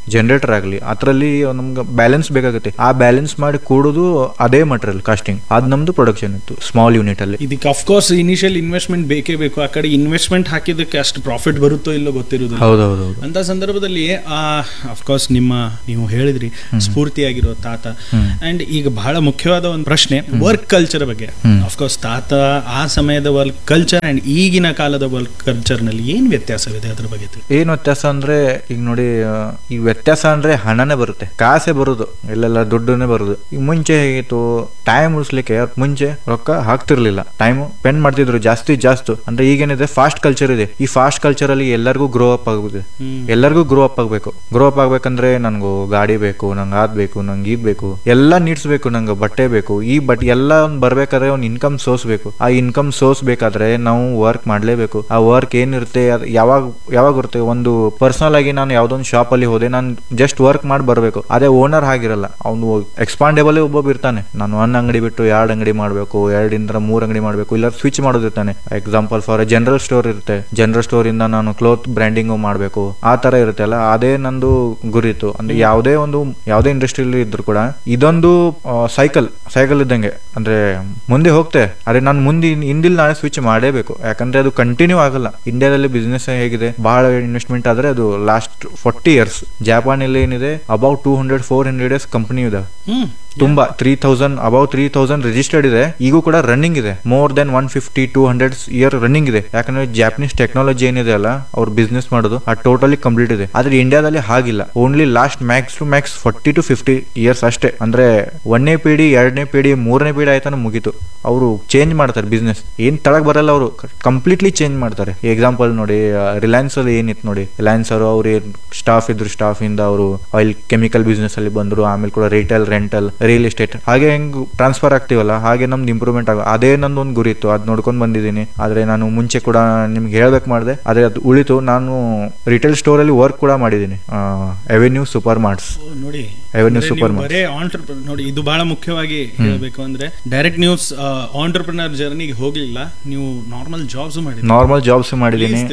ಜನರೇಟರ್ ಆಗಲಿ, ಅದರಲ್ಲಿ ನಮ್ಗೆ ಬ್ಯಾಲೆನ್ಸ್ ಬೇಕಾಗುತ್ತೆ. ಆ ಬ್ಯಾಲೆನ್ಸ್ ಮಾಡಿ ಕೂಡುದು ಅದೇ ಮಟೀರಿಯಲ್ ಕಾಸ್ಟಿಂಗ್, ಅದು ನಮ್ದು ಪ್ರೊಡಕ್ಷನ್ ಇತ್ತು ಸ್ಮಾಲ್ ಯೂನಿಟ್ ಅಲ್ಲಿ. ಇದಕ್ಕೆ ಅಫ್ಕೋರ್ಸ್ ಇನಿಷಿಯಲ್ ಇನ್ವೆಸ್ಟ್ಮೆಂಟ್ ಬೇಕೇ ಬೇಕು. ಆ ಕಡೆ ಇನ್ವೆಸ್ಟ್ಮೆಂಟ್ ಹಾಕಿದಕ್ಕೆ ಅಷ್ಟು ಪ್ರಾಫಿಟ್ ಬರುತ್ತೋ ಇಲ್ಲೋ ಗೊತ್ತಿರುವುದಿಲ್ಲ. ಹೌದೌದು. ಅಂತ ಸಂದರ್ಭದಲ್ಲಿ ಅಫ್ಕೋರ್ಸ್ ನಿಮ್ಮ ನೀವು ಹೇಳಿದ್ರಿ ಸ್ಫೂರ್ತಿಯಾಗಿರೋ ತಾತ. ಅಂಡ್ ಈಗ ಬಹಳ ಮುಖ್ಯವಾದ ಒಂದು ಪ್ರಶ್ನೆ ವರ್ಕ್ ಕಲ್ಚರ್ ಬಗ್ಗೆ. ಅಫ್ಕೋರ್ಸ್ ತಾತ ಆ ಸಮಯದ ವರ್ಕ್ ಕಲ್ಚರ್ ಅಂಡ್ ಈಗಿನ ಕಾಲದ ವರ್ಕ್ ಕಲ್ಚರ್ ನಲ್ಲಿ ಏನ್ ವ್ಯತ್ಯಾಸವಿದೆ ಅದ್ರ ಬಗ್ಗೆ? ಏನ್ ವ್ಯತ್ಯಾಸ ಅಂದ್ರೆ ಈಗ ನೋಡಿ, ಈ ವ್ಯತ್ಯಾಸ ಅಂದ್ರೆ ಹಣನೇ ಬರುತ್ತೆ, ಕಾಸೆ ಬರುದು, ಎಲ್ಲೆಲ್ಲ ದುಡ್ಡನ್ನೇ ಬರುದು. ಈಗ ಮುಂಚೆ ಹೇಗಿತ್ತು, ಟೈಮ್ ಉಳಿಸ್ಲಿಕ್ಕೆ ಮುಂಚೆ ರೊಕ್ಕ ಹಾಕ್ತಿರ್ಲಿಲ್ಲ, ಟೈಮ್ ಸ್ಪೆಂಡ್ ಮಾಡ್ತಿದ್ರು ಜಾಸ್ತಿ ಜಾಸ್ತಿ. ಅಂದ್ರೆ ಈಗೇನಿದೆ ಫಾಸ್ಟ್ ಕಲ್ಚರ್ ಇದೆ. ಈ ಫಾಸ್ಟ್ ಕಲ್ಚರ್ ಅಲ್ಲಿ ಎಲ್ಲರಿಗೂ ಗ್ರೋ ಅಪ್ ಆಗುತ್ತೆ, ಎಲ್ಲರಿಗೂ ಗ್ರೋ ಅಪ್ ಆಗ್ಬೇಕು. ಗ್ರೋ ಅಪ್ ಆಗ್ಬೇಕಂದ್ರೆ ನನ್ಗೂ ಗಾಡಿ ಬೇಕು, ನಂಗೆ ಅದ್ ಬೇಕು, ನಂಗೆ ಇದ್ ಬೇಕು, ಎಲ್ಲಾ ನೀಡ್ಸ್ ಬೇಕು, ನಂಗೆ ಬಟ್ಟೆ ಬೇಕು. ಈ ಬಟ್ ಎಲ್ಲ ಬರ್ಬೇಕಾದ್ರೆ ಒಂದು ಇನ್ಕಮ್ ಸೋರ್ಸ್ ಬೇಕು. ಆ ಇನ್ಕಮ್ ಸೋರ್ಸ್ ಬೇಕಾದ್ರೆ ನಾವು ವರ್ಕ್ ಮಾಡ್ಲೇಬೇಕು. ಆ ವರ್ಕ್ ಏನಿರುತ್ತೆ ಅದು ಯಾವಾಗ ಯಾವಾಗ ಇರುತ್ತೆ. ಒಂದು ಪರ್ಸನಲ್ ಆಗಿ ನಾನು ಯಾವ್ದೊಂದು ಶಾಪ್ ಅಲ್ಲಿ ಹೋದೆ, ನಾನು ಜಸ್ಟ್ ವರ್ಕ್ ಮಾಡಿ ಬರ್ಬೇಕು. ಅದೇ ಓನರ್ ಆಗಿರಲ್ಲ, ಅವ್ನು ಎಕ್ಸ್ಪಾಂಡೇಬಲ್ ಒಬ್ಬೊಬ್ಬ ಇರ್ತಾನೆ. ನಾನು ಒಂದ್ ಅಂಗಡಿ ಬಿಟ್ಟು ಎರಡ್ ಅಂಗಡಿ ಮಾಡ್ಬೇಕು, ಎರಡಿಂದ ಮೂರ್ ಅಂಗಡಿ ಮಾಡ್ಬೇಕು, ಇಲ್ಲ switch ಮಾಡೋದಿರ್ತಾನೆ. Example for general store ಇರುತ್ತೆ, ಜನರಲ್ ಸ್ಟೋರ್ ಇಂದ ನಾನು ಕ್ಲೋತ್ ಬ್ರ್ಯಾಂಡಿಂಗ್ ಮಾಡ್ಬೇಕು, ಆ ತರ ಇರುತ್ತೆ ಅಲ್ಲ. ಅದೇ ನಂದು ಗುರಿತು. ಅಂದ್ರೆ ಯಾವುದೇ ಒಂದು ಯಾವುದೇ ಇಂಡಸ್ಟ್ರಿಯಲ್ಲಿ ಇದ್ರು ಕೂಡ ಇದೊಂದು ಸೈಕಲ್ ಸೈಕಲ್ ಇದ್ದಂಗೆ. ಅಂದ್ರೆ ಮುಂದೆ ಹೋಗ್ತೆ, ಅದೇ ನಾನು ಮುಂದೆ ಹಿಂದಿಲ್ ನಾಳೆ ಸ್ವಿಚ್ ಮಾಡೇಬೇಕು, ಯಾಕಂದ್ರೆ ಅದು ಕಂಟಿನ್ಯೂ ಆಗಲ್ಲ. ಇಂಡಿಯಾದಲ್ಲಿ ಬಿಸ್ನೆಸ್ ಹೇಗಿದೆ, ಬಹಳ ಇನ್ವೆಸ್ಟ್ಮೆಂಟ್ ಆದ್ರೆ ಅದು ಲಾಸ್ಟ್ ಫೋರ್ಟಿ ಇಯರ್ಸ್. ಜಪಾನ್ ಅಲ್ಲಿ ಏನಿದೆ about two hundred four hundred years company ಇದೆ, ತುಂಬಾ three thousand above three thousand registered ಇದೆ. ಈಗೂ ಕೂಡ ರನ್ನಿಂಗ್ ಇದೆ, more than one fifty two hundred year running ಇದೆ. ಯಾಕಂದ್ರೆ ಜಾಪನೀಸ್ ಟೆಕ್ನಾಲಜಿ ಏನಿದೆ ಅಲ್ಲ, ಅವ್ರು ಬಿಸ್ನೆಸ್ ಮಾಡೋದು ಆ ಟೋಟಲಿ ಕಂಪ್ಲೀಟ್ ಇದೆ. ಆದ್ರೆ ಇಂಡಿಯಾದಲ್ಲಿ ಹಾಗಿಲ್ಲ, only last Max to Max forty two fifty years ಅಷ್ಟೇ. ಅಂದ್ರೆ ಒಂದನೇ ಪೀಳಿ, ಎರಡನೇ ಪೀಳಿ, ಮೂರನೇ ಪೀಳಿ ಆಯ್ತಾನ ಮುಗೀತು. ಅವರು ಚೇಂಜ್ ಮಾಡ್ತಾರೆ ಬಿಸ್ನೆಸ್, ಏನ್ ತಳಗ್ ಬರಲ್ಲ, ಅವರು ಕಂಪ್ಲೀಟ್ಲಿ ಚೇಂಜ್ ಮಾಡ್ತಾರೆ. ಎಕ್ಸಾಂಪಲ್ ನೋಡಿ, ರಿಲಯನ್ಸ್ ಅಲ್ಲಿ ಏನಿತ್ತು ನೋಡಿ, ರಿಲಯನ್ಸ್ ಅವರು ಅವ್ರ ಸ್ಟಾಫ್ ಇದ್ರು, ಸ್ಟಾಫ್ ಇಂದ ಅವರು ಆಯಿಲ್ ಕೆಮಿಕಲ್ ಬಿಸ್ನೆಸ್ ಅಲ್ಲಿ ಬಂದ್ರು. ಆಮೇಲೆ ಕೂಡ ರಿಟೇಲ್, ರೆಂಟಲ್, ರಿಯಲ್ ಎಸ್ಟೇಟ್, ಹಾಗೆ ಹೆಂಗ್ ಟ್ರಾನ್ಸ್ಫರ್ ಆಗ್ತೀವಲ್ಲ ಹಾಗೆ ನಮ್ದು ಇಂಪ್ರೂವ್ಮೆಂಟ್ ಆಗ. ಅದೇ ನಂದು ಒಂದು ಗುರಿ ಇತ್ತು, ಅದ್ ನೋಡ್ಕೊಂಡ್ ಬಂದಿದ್ದೀನಿ. ಆದ್ರೆ ನಾನು ಮುಂಚೆ ಕೂಡ ನಿಮ್ಗೆ ಹೇಳ್ಬೇಕು ಮಾಡಿದೆ, ಆದ್ರೆ ಅದು ಉಳಿತು. ನಾನು ರಿಟೇಲ್ ಸ್ಟೋರ್ ಅಲ್ಲಿ ವರ್ಕ್ ಕೂಡ ಮಾಡಿದ್ದೀನಿ, ಅವೆನ್ಯೂ ಸೂಪರ್ ಮಾರ್ಟ್ಸ್. ನೋಡಿ ಅವೆನ್ಯೂ ಸೂಪರ್ ಮಾರ್ಟ್ಸ್ ನೋಡಿ, ಇದು ಬಹಳ ಮುಖ್ಯವಾಗಿ ಹೇಳಬೇಕು ಅಂದ್ರೆ ಡೈರೆಕ್ಟ್ ನ್ಯೂಸ್ ಆಂಟರ್ಪ್ರಿನರ್ ಜರ್ನಿಗೆ ಹೋಗ್ಲಿಲ್ಲ, ನೀವು ನಾರ್ಮಲ್ ಜಾಬ್ಸ್ ಮಾಡಿದ್ರಿ. ನಾರ್ಮಲ್ ಜಾಬ್ಸ್ ಮಾಡಿದ್ದೀನಿ,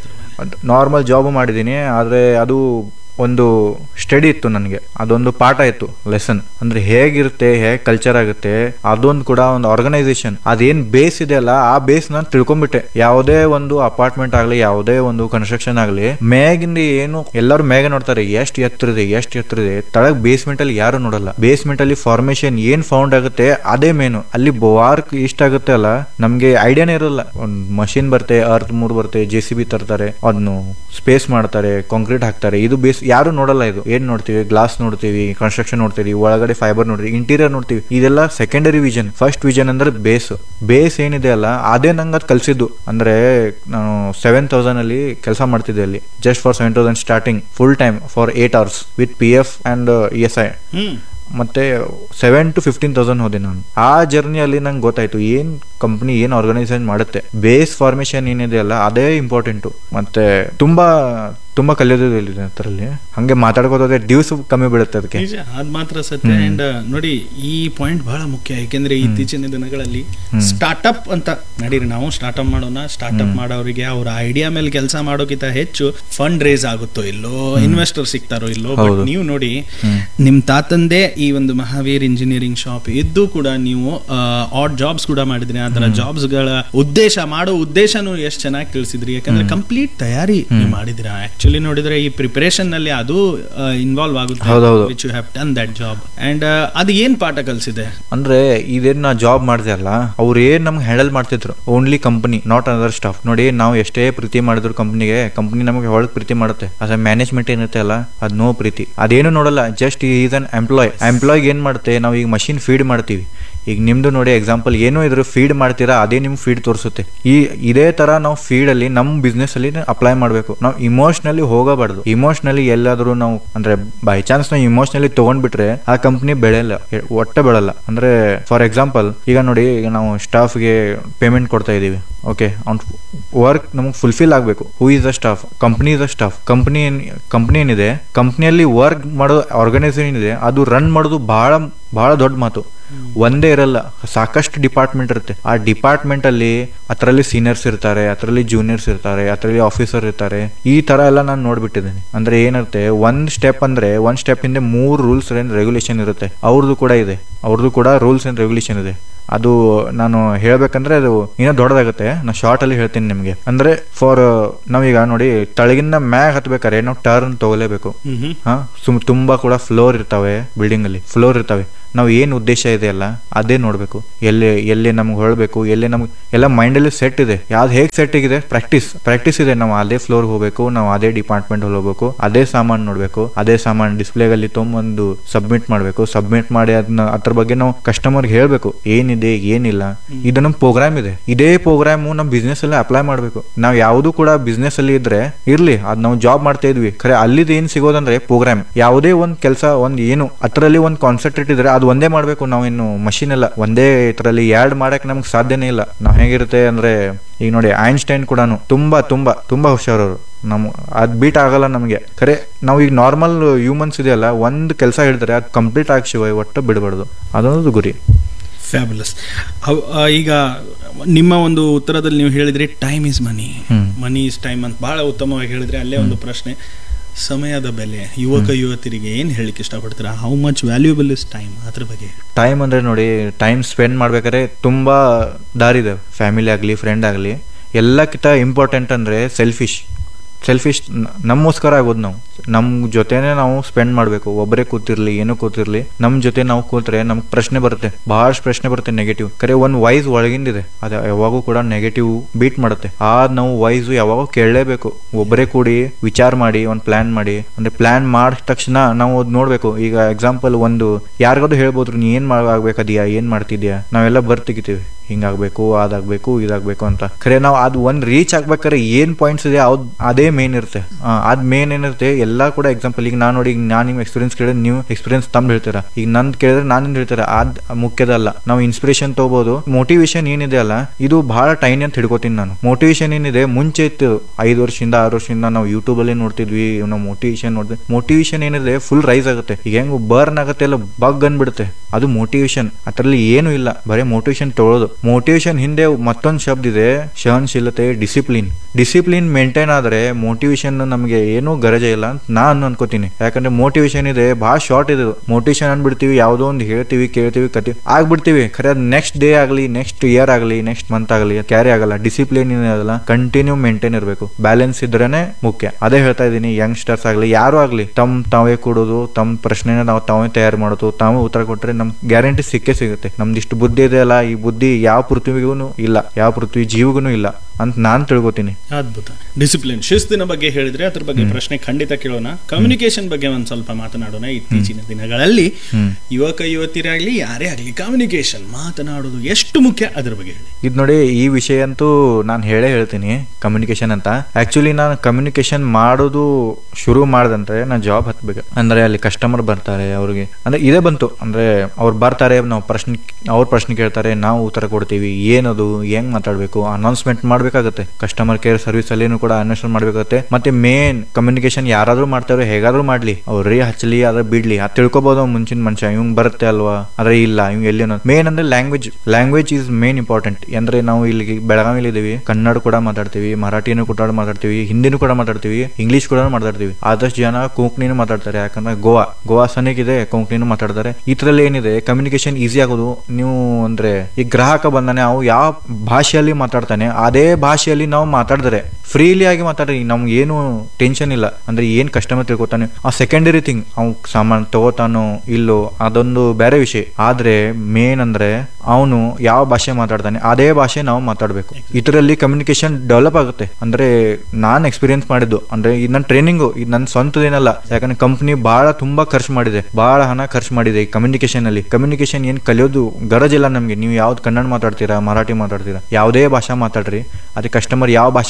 ನಾರ್ಮಲ್ ಜಾಬ್ ಮಾಡಿದ್ದೀನಿ. ಆದ್ರೆ ಅದು ಒಂದು ಸ್ಟಡಿ ಇತ್ತು ನನಗೆ, ಅದೊಂದು ಪಾಠ ಇತ್ತು, ಲೆಸನ್. ಅಂದ್ರೆ ಹೇಗಿರುತ್ತೆ, ಹೇಗೆ ಕಲ್ಚರ್ ಆಗುತ್ತೆ, ಅದೊಂದು ಕೂಡ ಒಂದು ಆರ್ಗನೈಸೇಷನ್, ಅದೇನ್ ಬೇಸ್ ಇದೆ ಅಲ್ಲ, ಆ ಬೇಸ್ ನಾನು ತಿಳ್ಕೊಂಡ್ಬಿಟ್ಟೆ. ಯಾವುದೇ ಒಂದು ಅಪಾರ್ಟ್ಮೆಂಟ್ ಆಗ್ಲಿ, ಯಾವುದೇ ಒಂದು ಕನ್ಸ್ಟ್ರಕ್ಷನ್ ಆಗ್ಲಿ, ಮೇಗಿಂದ ಏನು ಎಲ್ಲರೂ ಮೇಗ ನೋಡ್ತಾರೆ, ಎಷ್ಟು ಎತ್ತರಿದೆ ಎಷ್ಟು ಎತ್ತರಿದೆ, ತಳಗ್ ಬೇಸ್ಮೆಂಟ್ ಅಲ್ಲಿ ಯಾರು ನೋಡಲ್ಲ. ಬೇಸ್ಮೆಂಟ್ ಅಲ್ಲಿ ಫಾರ್ಮೇಶನ್ ಏನ್ ಫೌಂಡ್ ಆಗುತ್ತೆ ಅದೇ ಮೇನು. ಅಲ್ಲಿ ವಾರ್ಕ್ ಇಷ್ಟ ಆಗುತ್ತೆ ಅಲ್ಲ, ನಮ್ಗೆ ಐಡಿಯಾನೇ ಇರಲ್ಲ. ಒಂದು ಮಷಿನ್ ಬರುತ್ತೆ, ಅರ್ತ್ ಮೂರ್ ಬರುತ್ತೆ, ಜೆ ಸಿ ಬಿ ತರ್ತಾರೆ, ಅದನ್ನು ಸ್ಪೇಸ್ ಮಾಡ್ತಾರೆ, ಕಾಂಕ್ರೀಟ್ ಹಾಕ್ತಾರೆ. ಇದು ಬೇಸ್ ಯಾರು ನೋಡಲ್ಲ. ಇದು ಏನ್ ನೋಡ್ತೀವಿ, ಗ್ಲಾಸ್ ನೋಡ್ತೀವಿ, ಕನ್ಸ್ಟ್ರಕ್ಷನ್ ನೋಡ್ತೀವಿ, ಒಳಗಡೆ ಫೈಬರ್ ನೋಡ್ತೀವಿ, ಇಂಟೀರಿಯರ್ ನೋಡ್ತೀವಿ. ಇದೆಲ್ಲ ಸೆಕೆಂಡರಿ ವಿಷನ್. ಫಸ್ಟ್ ವಿಷನ್ ಅಂದ್ರೆ ಬೇಸ್. ಬೇಸ್ ಏನಿದೆ ಅಲ್ಲ, ಅದೇ ನಂಗೆ ಅದು ಕಲ್ಸಿದ್ದು. ಅಂದ್ರೆ ನಾನು ಸೆವೆನ್ ತೌಸಂಡ್ ಅಲ್ಲಿ ಕೆಲಸ ಮಾಡ್ತಿದ್ದೆ ಅಲ್ಲಿ, just for seven thousand starting, full time for eight hours with P F and E S I. ಮತ್ತೆ ಸೆವೆನ್ ಟು ಫಿಫ್ಟೀನ್ ತೌಸಂಡ್ ಹೋದೆ ನಾನು. ಆ ಜರ್ನಿಯಲ್ಲಿ ನಂಗೆ ಗೊತ್ತಾಯ್ತು ಏನ್ ಕಂಪನಿ ಏನ್ ಆರ್ಗನೈಸೇಷನ್ ಮಾಡುತ್ತೆ. ಬೇಸ್ ಫಾರ್ಮೇಶನ್ ಏನಿದೆ ಅಲ್ಲ, ಅದೇ ಇಂಪಾರ್ಟೆಂಟು. ಮತ್ತೆ ತುಂಬಾ ತುಂಬಾ ಕಲಿಯೋದು ಅದರಲ್ಲಿ. ಹಂಗೆ ಮಾತಾಡ್ಕೋದ್ರೆ ದಿವಸ ಕಮ್ಮಿ ಬೀಳುತ್ತೆ ಅದಕ್ಕೆ. ಅದ್ ಮಾತ್ರ ಸತ್ಯ. ಅಂಡ್ ನೋಡಿ, ಈ ಪಾಯಿಂಟ್ ಬಹಳ ಮುಖ್ಯ. ಯಾಕೆಂದ್ರೆ ಇತ್ತೀಚಿನ ದಿನಗಳಲ್ಲಿ ಸ್ಟಾರ್ಟ್ಅಪ್ ಅಂತ ನಡೀರಿ, ನಾವು ಸ್ಟಾರ್ಟ್ಅಪ್ ಮಾಡೋಣ, ಸ್ಟಾರ್ಟ್ಅಪ್ ಮಾಡೋರಿಗೆ ಅವ್ರ ಐಡಿಯಾ ಮೇಲೆ ಕೆಲಸ ಮಾಡೋಕ್ಕಿಂತ ಹೆಚ್ಚು ಫಂಡ್ ರೇಸ್ ಆಗುತ್ತೋ ಇಲ್ಲೋ, ಇನ್ವೆಸ್ಟರ್ ಸಿಗ್ತಾರೋ ಇಲ್ಲೋ. ಬಟ್ ನೀವು ನೋಡಿ, ನಿಮ್ ತಾತಂದೇ ಈ ಒಂದು ಮಹಾವೀರ್ ಇಂಜಿನಿಯರಿಂಗ್ ಶಾಪ್ ಇದ್ದು ಕೂಡ ನೀವು ಆಡ್ ಜಾಬ್ಸ್ ಕೂಡ ಮಾಡಿದ್ರಿ. ಅದರ ಜಾಬ್ಸ್ ಗಳ ಉದ್ದೇಶ, ಮಾಡೋ ಉದ್ದೇಶನು ಎಷ್ಟು ಚೆನ್ನಾಗಿ ತಿಳಿಸಿದ್ರಿ. ಯಾಕಂದ್ರೆ ಕಂಪ್ಲೀಟ್ ತಯಾರಿ ನೀವು ಮಾಡಿದ್ರಿ. ಆಕ್ಚುಲಿ ನೋಡಿದ್ರೆ ಈ ಪ್ರಿಪರೇಷನ್ ನಲ್ಲಿ ಅದು ಇನ್ವಾಲ್ವ್ ಆಗುತ್ತೆ, which you have done that job. And ಅದು ಏನ್ ಪಾಠ ಕಲಿಸಿದೆ ಅಂದ್ರೆ, ಇದೇನ್ ನಾ ಜಾಬ್ ಮಾಡಿದೆ ಅಲ್ಲ, ಅವ್ರು ಏನ್ ನಮ್ಗೆ ಹ್ಯಾಂಡಲ್ ಮಾಡ್ತಿದ್ರು, only company, not other staff. ನೋಡಿ, ನಾವು ಎಷ್ಟೇ ಪ್ರೀತಿ ಮಾಡಿದ್ರು ಕಂಪನಿಗೆ, ಕಂಪನಿ ನಮಗೆ ಒಳಗೆ ಪ್ರೀತಿ ಮಾಡುತ್ತೆ. ಅದ ಮ್ಯಾನೇಜ್ಮೆಂಟ್ ಏನಿರುತ್ತೆ ಅಲ್ಲ, ಅದ್ ನೋ ಪ್ರೀತಿ, ಅದೇನು ನೋಡಲ್ಲ. Just is an employee. Employee ಏನ್ ಮಾಡುತ್ತೆ, ನಾವು ಈಗ ಮಷಿನ್ ಫೀಡ್ ಮಾಡ್ತೀವಿ. ಈಗ ನಿಮ್ದು ನೋಡಿ ಎಕ್ಸಾಂಪಲ್, ಏನೋ ಇದ್ರು ಫೀಡ್ ಮಾಡ್ತೀರಾ, ಅದೇ ನಿಮ್ಗೆ ಫೀಡ್ ತೋರಿಸುತ್ತೆ. ಈ ಇದೇ ತರ ನಾವು ಫೀಡ್ ಅಲ್ಲಿ ನಮ್ಮ ಬಿಸ್ನೆಸ್ ಅಲ್ಲಿ ಅಪ್ಲೈ ಮಾಡಬೇಕು. ನಾವು ಇಮೋಷನಲಿ ಹೋಗಬಾರ್ದು. ಇಮೋಷನಲಿ ಎಲ್ಲಾದ್ರೂ ನಾವು ಅಂದ್ರೆ ಬೈ ಚಾನ್ಸ್ ನಾವು ಇಮೋಷನಲಿ ತಗೊಂಡ್ಬಿಟ್ರೆ ಆ ಕಂಪ್ನಿ ಬೆಳೆಯಲ್ಲ, ಒಟ್ಟೆ ಬೆಳಲ್ಲ. ಅಂದ್ರೆ ಫಾರ್ ಎಕ್ಸಾಂಪಲ್, ಈಗ ನೋಡಿ, ಈಗ ನಾವು ಸ್ಟಾಫ್ಗೆ ಪೇಮೆಂಟ್ ಕೊಡ್ತಾ ಇದೀವಿ, ಓಕೆ ಅವ್ನ ವರ್ಕ್ ನಮಗೆ ಫುಲ್ಫಿಲ್ ಆಗಬೇಕು. Who is the staff, company is the staff. Company ಏನ್ ಕಂಪ್ನಿ ಏನಿದೆ, ಕಂಪ್ನಿಯಲ್ಲಿ ವರ್ಕ್ ಮಾಡೋ ಆರ್ಗನೈಸೇಷನ್ ಏನಿದೆ ಅದು ರನ್ ಮಾಡೋದು ಬಹಳ ಬಹಳ ದೊಡ್ಡ ಮಾತು. ಒಂದೇ ಇರಲ್ಲ, ಸಾಕಷ್ಟು ಡಿಪಾರ್ಟ್ಮೆಂಟ್ ಇರುತ್ತೆ. ಆ ಡಿಪಾರ್ಟ್ಮೆಂಟ್ ಅಲ್ಲಿ ಅದರಲ್ಲಿ ಸೀನಿಯರ್ಸ್ ಇರ್ತಾರೆ, ಅದರಲ್ಲಿ ಜೂನಿಯರ್ಸ್ ಇರ್ತಾರೆ, ಅದರಲ್ಲಿ ಆಫೀಸರ್ ಇರ್ತಾರೆ. ಈ ತರ ಎಲ್ಲ ನಾನು ನೋಡ್ಬಿಟ್ಟಿದ್ದೇನೆ. ಅಂದ್ರೆ ಏನಿರುತ್ತೆ, ಒಂದ್ ಸ್ಟೆಪ್ ಅಂದ್ರೆ ಒಂದ್ ಸ್ಟೆಪ್ ಹಿಂದೆ ಮೂರು ರೂಲ್ಸ್ ಅಂಡ್ ರೆಗ್ಯುಲೇಷನ್ ಇರುತ್ತೆ. ಅವ್ರದ್ದು ಕೂಡ ಇದೆ, ಅವ್ರದ್ದು ಕೂಡ ರೂಲ್ಸ್ ಅಂಡ್ ರೆಗ್ಯುಲೇಷನ್ ಇದೆ. ಅದು ನಾನು ಹೇಳ್ಬೇಕಂದ್ರೆ ಅದು ಇನ್ನೂ ದೊಡ್ಡದಾಗುತ್ತೆ. ನಾನು ಶಾರ್ಟ್ ಅಲ್ಲಿ ಹೇಳ್ತೀನಿ ನಿಮ್ಗೆ. ಅಂದ್ರೆ ಫಾರ್ ನಾವೀಗ ನೋಡಿ, ತಳಗಿನ ಮ್ಯಾಗ್ ಹತ್ಬೇಕಾರೆ ನಾವು ಟರ್ನ್ ತಗೊಲೇಬೇಕು. ಹಾ, ಸುಮ್ ತುಂಬಾ ಕೂಡ ಫ್ಲೋರ್ ಇರ್ತಾವೆ, ಬಿಲ್ಡಿಂಗ್ ಅಲ್ಲಿ ಫ್ಲೋರ್ ಇರ್ತಾವೆ. ನಾವು ಏನು ಉದ್ದೇಶ ಇದೆ ಅಲ್ಲ ಅದೇ ನೋಡ್ಬೇಕು. ಎಲ್ಲಿ ಎಲ್ಲಿ ನಮ್ಗೆ ಹೊಳ್ಬೇಕು, ಎಲ್ಲಿ ನಮ್ಗೆ ಎಲ್ಲ ಮೈಂಡಲ್ಲಿ ಸೆಟ್ ಇದೆ. ಯಾವ್ದು ಹೇಗೆ ಸೆಟ್ ಆಗಿದೆ, ಪ್ರಾಕ್ಟೀಸ್ ಪ್ರಾಕ್ಟೀಸ್ ಇದೆ. ನಾವು ಅದೇ ಫ್ಲೋರ್ ಹೋಗ್ಬೇಕು, ನಾವು ಅದೇ ಡಿಪಾರ್ಟ್ಮೆಂಟ್ ಹೋಗ್ಬೇಕು, ಅದೇ ಸಾಮಾನು ನೋಡ್ಬೇಕು, ಅದೇ ಸಾಮಾನು ಡಿಸ್ಪ್ಲೇಗಲ್ಲಿ ತೊಗೊಂಬಂದು ಸಬ್ಮಿಟ್ ಮಾಡಬೇಕು. ಸಬ್ಮಿಟ್ ಮಾಡಿ ಅದನ್ನ ಅದ್ರ ಬಗ್ಗೆ ನಾವು ಕಸ್ಟಮರ್ಗೆ ಹೇಳ್ಬೇಕು ಏನಿದೆ ಏನಿಲ್ಲ. ಇದು ನಮ್ಮ ಪ್ರೋಗ್ರಾಮ್ ಇದೆ. ಇದೇ ಪ್ರೋಗ್ರಾಮು ನಮ್ಮ ಬಿಸ್ನೆಸ್ ಅಲ್ಲಿ ಅಪ್ಲೈ ಮಾಡಬೇಕು. ನಾವು ಯಾವುದು ಕೂಡ ಬಿಸ್ನೆಸ್ ಅಲ್ಲಿ ಇದ್ರೆ ಇರ್ಲಿ, ಅದ್ ನಾವು ಜಾಬ್ ಮಾಡ್ತಾ ಇದ್ವಿ ಖರೆ, ಅಲ್ಲಿದ್ ಏನ್ ಸಿಗೋದಂದ್ರೆ ಪ್ರೋಗ್ರಾಮ್. ಯಾವುದೇ ಒಂದ್ ಕೆಲಸ, ಒಂದ್ ಏನು ಅದರಲ್ಲಿ ಒಂದ್ ಕಾನ್ಸಂಟ್ರೇಟ್ ಇದ್ರೆ ಅದು ಒಂದೇ ಮಾಡ್ಬೇಕು. ನಾವು ಇನ್ನು ಮಷಿನ್ ಎಲ್ಲ ಒಂದೇ ಇದರಲ್ಲಿ ಎರಡು ಮಾಡಕ್ ನಮ್ಗೆ ಸಾಧ್ಯನೇ ಇಲ್ಲ. ನಾವ್ ಹೇಗಿರುತ್ತೆ ಅಂದ್ರೆ, ಈಗ ನೋಡಿ ಐನ್ಸ್ಟೈನ್ ಕೂಡ ತುಂಬಾ ತುಂಬಾ ತುಂಬಾ ಹುಷಾರವರು. ನಮ್ ಅದ್ ಬೀಟ್ ಆಗಲ್ಲ ನಮಗೆ. ಖರೆ ನಾವು ಈಗ ನಾರ್ಮಲ್ ಹ್ಯೂಮನ್ಸ್ ಇದೆಯಲ್ಲ, ಒಂದ್ ಕೆಲಸ ಹೇಳಿದ್ರೆ ಅದು ಕಂಪ್ಲೀಟ್ ಆಗಿಸಿವ ಒಟ್ಟು ಬಿಡಬಾರ್ದು. ಅದೊಂದು ಗುರಿ. ಫ್ಯಾಬುಲಸ್. ಈಗ ನಿಮ್ಮ ಒಂದು ಉತ್ತರದಲ್ಲಿ ನೀವು ಹೇಳಿದ್ರಿ time is money, money is time ಅಂತ ಬಹಳ ಉತ್ತಮವಾಗಿ ಹೇಳಿದ್ರೆ. ಅಲ್ಲೇ ಒಂದು ಪ್ರಶ್ನೆ, ಸಮಯದ ಬೆಲೆ ಯುವಕ ಯುವತಿಯರಿಗೆ ಏನು ಹೇಳಿಕ್ಕೆ ಇಷ್ಟಪಡ್ತೀರಾ? How much valuable is time, ಅದ್ರ ಬಗ್ಗೆ. ಟೈಮ್ ಅಂದ್ರೆ ನೋಡಿ, ಟೈಮ್ ಸ್ಪೆಂಡ್ ಮಾಡ್ಬೇಕಾದ್ರೆ ತುಂಬಾ ದಾರಿ ಇದೆ. ಫ್ಯಾಮಿಲಿ ಆಗಲಿ ಫ್ರೆಂಡ್ ಆಗಲಿ, ಎಲ್ಲಕ್ಕಿಂತ ಇಂಪಾರ್ಟೆಂಟ್ ಅಂದ್ರೆ ಸೆಲ್ಫಿಶ್ ಸೆಲ್ಫಿಶ್ ನಮಗೋಸ್ಕರ ಆಗೋದು. ನಾವು ನಮ್ ಜೊತೆನೆ ನಾವು ಸ್ಪೆಂಡ್ ಮಾಡ್ಬೇಕು. ಒಬ್ಬರೇ ಕೂತಿರ್ಲಿ ಏನೋ ಕೂತಿರ್ಲಿ, ನಮ್ ಜೊತೆ ನಾವು ಕೂತ್ರೆ ನಮ್ಗೆ ಪ್ರಶ್ನೆ ಬರುತ್ತೆ, ಬಹಳಷ್ಟು ಪ್ರಶ್ನೆ ಬರುತ್ತೆ ನೆಗೆಟಿವ್. ಕರೆ ಒಂದ್ ವಾಯ್ಸ್ ಒಳಗಿಂದಿದೆ, ಅದು ಯಾವಾಗೂ ಕೂಡ ನೆಗೆಟಿವ್ ಬೀಟ್ ಮಾಡುತ್ತೆ. ಆ ನಾವು ವಾಯ್ಸ್ ಯಾವಾಗೂ ಕೇಳಲೇಬೇಕು. ಒಬ್ಬರೇ ಕೂಡಿ ವಿಚಾರ ಮಾಡಿ ಒಂದ್ ಪ್ಲಾನ್ ಮಾಡಿ, ಅಂದ್ರೆ ಪ್ಲಾನ್ ಮಾಡಿದ ತಕ್ಷಣ ನಾವು ಅದ್ ನೋಡ್ಬೇಕು. ಈಗ ಎಕ್ಸಾಂಪಲ್ ಒಂದು ಯಾರಿಗಾದ್ರು ಹೇಳ್ಬೋದ್ರು, ನೀ ಏನ್ ಆಗ್ಬೇಕದ್ಯಾ, ಏನ್ ಮಾಡ್ತಿದ್ಯಾ, ನಾವೆಲ್ಲ ಬರ್ತಿಗಿತೀವಿ ಹಿಂಗಾಗ್ಬೇಕು, ಅದಾಗ್ಬೇಕು, ಇದಾಗ್ಬೇಕು ಅಂತ. ಖರೆ ನಾವು ಅದು ಒಂದ್ ರೀಚ್ ಆಗ್ಬೇಕಾದ್ರೆ ಏನ್ ಪಾಯಿಂಟ್ಸ್ ಇದೆ ಅದ್ ಅದೇ ಮೇನ್ ಇರುತ್ತೆ. ಅದ್ ಮೇನ್ ಏನಿರುತ್ತೆ ಎಲ್ಲಾ ಕೂಡ. ಎಕ್ಸಾಂಪಲ್ ಈಗ ನಾನು ನೋಡಿ, ನಾನು ನಿಮ್ ಎಕ್ಸ್ಪೀರಿಯನ್ಸ್ ಕೇಳಿದ್ರೆ ನೀವು ಎಕ್ಸ್ಪೀರಿಯನ್ಸ್ ತಮ್ಮ ಹೇಳ್ತೀರಾ, ಈಗ ನನ್ ಕೇಳಿದ್ರೆ ನಾನು ಹೇಳ್ತೀರಾ. ಅದ್ ಮುಖ್ಯದಲ್ಲ. ನಾವು ಇನ್ಸ್ಪಿರೇಷನ್ ತಗೋಬಹುದು. ಮೋಟಿವೇಶನ್ ಏನಿದೆ ಅಲ್ಲ, ಇದು ಬಹಳ ಟೈನಿ ಅಂತ ಹಿಡ್ಕೋತೀನಿ ನಾನು. ಮೋಟಿವೇಶನ್ ಏನಿದೆ ಮುಂಚೆ ಇತ್ತು, ಐದು ವರ್ಷದಿಂದ ಆರು ವರ್ಷದಿಂದ ನಾವು ಯೂಟ್ಯೂಬ್ ಅಲ್ಲಿ ನೋಡ್ತಿದ್ವಿ, ನಾವು ಮೋಟಿವೇಶನ್ ನೋಡ್ತೀವಿ. ಮೋಟಿವೇಶನ್ ಏನಿದೆ ಫುಲ್ ರೈಸ್ ಆಗುತ್ತೆ. ಈಗ ಹೆಂಗ್ ಬರ್ನ್ ಆಗುತ್ತೆ ಎಲ್ಲ ಬಗ್ ಅನ್ಬಿಡುತ್ತೆ, ಅದು ಮೋಟಿವೇಶನ್. ಅದ್ರಲ್ಲಿ ಏನು ಇಲ್ಲ, ಬರೀ ಮೋಟಿವೇಶನ್ ತಗೊಳ್ಳೋದು. ಮೋಟಿವೇಶನ್ ಹಿಂದೆ ಮತ್ತೊಂದು ಶಬ್ದ ಇದೆ, ಸಹನಶೀಲತೆ, ಡಿಸಿಪ್ಲಿನ್. ಡಿಸಿಪ್ಲಿನ್ ಮೇಂಟೈನ್ ಆದ್ರೆ ಮೋಟಿವೇಶನ್ ನಮಗೆ ಏನೂ ಗರಜೆ ಇಲ್ಲ ಅಂತ ನಾನು ಅನ್ಕೋತೀನಿ. ಯಾಕಂದ್ರೆ ಮೋಟಿವೇಶನ್ ಇದೆ ಬಹಳ ಶಾರ್ಟ್ ಇದೆ. ಮೋಟಿವೇಶನ್ ಅನ್ಬಿಡ್ತೀವಿ, ಯಾವುದೋ ಒಂದು ಹೇಳ್ತೀವಿ, ಕೇಳ್ತೀವಿ, ಕತ್ತೀವಿ, ಆಗ್ಬಿಡ್ತೀವಿ. ಖರೆ ಅದು ನೆಕ್ಸ್ಟ್ ಡೇ ಆಗಲಿ, ನೆಕ್ಸ್ಟ್ ಇಯರ್ ಆಗಲಿ, ನೆಕ್ಸ್ಟ್ ಮಂತ್ ಆಗಲಿ ಕ್ಯಾರಿ ಆಗಲ್ಲ. ಡಿಸಿಪ್ಲಿನ್ ಏನಿದೆಲ್ಲ ಕಂಟಿನ್ಯೂ ಮೇಂಟೈನ್ ಇರಬೇಕು. ಬ್ಯಾಲೆನ್ಸ್ ಇದ್ರೇನೆ ಮುಖ್ಯ. ಅದೇ ಹೇಳ್ತಾ ಇದ್ದೀನಿ, ಯಂಗ್ಸ್ಟರ್ಸ್ ಆಗಲಿ ಯಾರು ಆಗಲಿ, ತಮ್ ತಾವೇ ಕೊಡೋದು, ತಮ್ಮ ಪ್ರಶ್ನೆನ ನಾವು ತಾವೇ ತಯಾರು ಮಾಡೋದು, ತಾವೇ ಉತ್ತರ ಕೊಟ್ಟರೆ ನಮ್ ಗ್ಯಾರಂಟಿ ಸಿಕ್ಕೇ ಸಿಗುತ್ತೆ. ನಮ್ದಿಷ್ಟು ಬುದ್ಧಿ ಇದೆ ಅಲ್ಲ, ಈ ಬುದ್ಧಿ ಯಾವ ಪೃಥ್ವಿಗೂ ಇಲ್ಲ, ಯಾವ ಪೃಥ್ವಿ ಜೀವಿಗೂ ಇಲ್ಲ ಅಂತ ನಾನ್ ತಿಳ್ಕೊತೀನಿ. ಅದ್ಭುತ. ಡಿಸಿಪ್ಲಿನ್, ಶಿಸ್ತಿನ ಬಗ್ಗೆ ಹೇಳಿದ್ರೆ ಅದ್ರ ಬಗ್ಗೆ ಪ್ರಶ್ನೆ ಖಂಡಿತ ಕೇಳೋಣ. ಕಮ್ಯುನಿಕೇಶನ್ ಬಗ್ಗೆ ಒಂದ್ ಸ್ವಲ್ಪ ಮಾತನಾಡೋಣ. ಇತ್ತೀಚಿನ ದಿನಗಳಲ್ಲಿ ಯುವಕ ಯುವತಿಯರಾಗ್ಲಿ ಯಾರೇ ಆಗ್ಲಿ, ಕಮ್ಯುನಿಕೇಶನ್ ಮಾತನಾಡೋದು ಎಷ್ಟು ಮುಖ್ಯ ಅದ್ರ ಬಗ್ಗೆ ಹೇಳಿ. ಇದು ನೋಡಿ, ಈ ವಿಷಯ ಅಂತೂ ನಾನು ಹೇಳೇ ಹೇಳ್ತೀನಿ ಕಮ್ಯುನಿಕೇಶನ್ ಅಂತ. ಆಕ್ಚುಲಿ ನಾನು ಕಮ್ಯುನಿಕೇಶನ್ ಮಾಡೋದು ಶುರು ಮಾಡ್ದಂದ್ರೆ ನಾನು ಜಾಬ್ ಹತ್ಬೇಕು. ಅಂದ್ರೆ ಅಲ್ಲಿ ಕಸ್ಟಮರ್ ಬರ್ತಾರೆ, ಅವ್ರಿಗೆ ಅಂದ್ರೆ ಇದೇ ಬಂತು ಅಂದ್ರೆ ಅವ್ರು ಬರ್ತಾರೆ, ನಾವು ಪ್ರಶ್ನೆ ಅವ್ರ ಪ್ರಶ್ನೆ ಕೇಳ್ತಾರೆ, ನಾವು ಉತ್ತರ ಕೊಡ್ತೀವಿ. ಏನದು, ಹೆಂಗ್ ಮಾತಾಡ್ಬೇಕು, ಅನೌನ್ಸ್ಮೆಂಟ್ ಮಾಡ್ಬೇಕಾಗತ್ತೆ. ಕಸ್ಟಮರ್ ಕೇರ್ ಸರ್ವಿಸ್ ಅಲ್ಲಿನೂ ಕೂಡ ಅನೌನ್ಸ್ಮೆಂಟ್ ಮಾಡ್ಬೇಕಾಗತ್ತೆ. ಮತ್ತೆ ಮೇನ್ ಕಮ್ಯುನಿಕೇಶನ್ ಯಾರಾದ್ರೂ ಮಾಡ್ತಾರೋ ಹೇಗಾದ್ರೂ ಮಾಡ್ಲಿ, ಅವ್ರೇ ಹಚ್ಚಲಿ ಅದ್ರ ಬಿಡ್ಲಿ, ಅದ್ ತಿಳ್ಕೊಬಹುದು ಮುಂಚಿನ ಮನುಷ್ಯ ಇವಂಗ್ ಬರುತ್ತೆ ಅಲ್ವಾ, ಆದ್ರೆ ಇಲ್ಲ ಇವ್ ಎಲ್ಲಿ. ಮೇನ್ ಅಂದ್ರೆ language. Language is main important. ಅಂದ್ರೆ ನಾವು ಇಲ್ಲಿ ಬೆಳಗಾವಿಲಿ ಇದೀವಿ, ಕನ್ನಡ ಕೂಡ ಮಾತಾಡ್ತೀವಿ, ಮರಾಠಿನೂ ಕೂಡ ಮಾತಾಡ್ತೀವಿ, ಹಿಂದಿನೂ ಕೂಡ ಮಾತಾಡ್ತೀವಿ, ಇಂಗ್ಲಿಷ್ ಕೂಡ ಮಾತಾಡ್ತೀವಿ. ಆದಷ್ಟು ಜನ ಕೊಂಕಣಿನೂ ಮಾತಾಡ್ತಾರೆ. ಯಾಕಂದ್ರೆ ಗೋವಾ ಗೋವಾ ಸನಿಗಿದೆ, ಕೊಂಕಣಿನೂ ಮಾತಾಡ್ತಾರೆ. ಇದ್ರಲ್ಲಿ ಏನಿದೆ ಕಮ್ಯುನಿಕೇಶನ್ ಈಸಿ ಆಗೋದು. ನೀವು ಅಂದ್ರೆ ಈ ಗ್ರಾಹಕ ಬಂದಾನೆ, ಅವು ಯಾವ ಭಾಷೆಯಲ್ಲಿ ಮಾತಾಡ್ತಾನೆ ಅದೇ ಭಾಷೆಯಲ್ಲಿ ನಾವು ಮಾತಾಡಿದ್ರೆ ಫ್ರೀಲಿ ಆಗಿ ಮಾತಾಡ್ರಿ, ನಮ್ಗೆ ಏನು ಟೆನ್ಷನ್ ಇಲ್ಲ. ಅಂದ್ರೆ ಏನ್ ಕಸ್ಟಮರ್ ತಿಳ್ಕೊತಾನೆ ಆ ಸೆಕೆಂಡರಿ ಥಿಂಗ್, ಅವ್ನು ಸಾಮಾನು ತಗೋತಾನೋ ಇಲ್ಲೋ ಅದೊಂದು ಬೇರೆ ವಿಷಯ. ಆದ್ರೆ ಮೇನ್ ಅಂದ್ರೆ ಅವನು ಯಾವ ಭಾಷೆ ಮಾತಾಡ್ತಾನೆ ಅದೇ ಭಾಷೆ ನಾವು ಮಾತಾಡ್ಬೇಕು. ಇದರಲ್ಲಿ ಕಮ್ಯುನಿಕೇಶನ್ ಡೆವಲಪ್ ಆಗುತ್ತೆ. ಅಂದ್ರೆ ನಾನ್ ಎಕ್ಸ್ಪೀರಿಯನ್ಸ್ ಮಾಡಿದ್ದು ಅಂದ್ರೆ ಇದು ನನ್ನ ಟ್ರೈನಿಂಗು, ಇದು ನನ್ನ ಸ್ವಂತದೇನಲ್ಲ. ಯಾಕಂದ್ರೆ ಕಂಪ್ನಿ ಬಹಳ ತುಂಬಾ ಖರ್ಚು ಮಾಡಿದೆ, ಬಹಳ ಹಣ ಖರ್ಚು ಮಾಡಿದೆ ಈ ಕಮ್ಯುನಿಕೇಶನ್ ಅಲ್ಲಿ. ಕಮ್ಯುನಿಕೇಶನ್ ಏನ್ ಕಲಿಯೋದು ಗರಜಿಲ್ಲ ನಮ್ಗೆ. ನೀವು ಯಾವ್ದು ಕನ್ನಡ ಮಾತಾಡ್ತೀರಾ, ಮರಾಠಿ ಮಾತಾಡ್ತೀರಾ, ಯಾವುದೇ ಭಾಷೆ ಮಾತಾಡ್ರಿ, ಅದೇ ಕಸ್ಟಮರ್ ಯಾವ ಭಾಷೆ ಮಾತಾಡ್ತಾನಲ್ಲ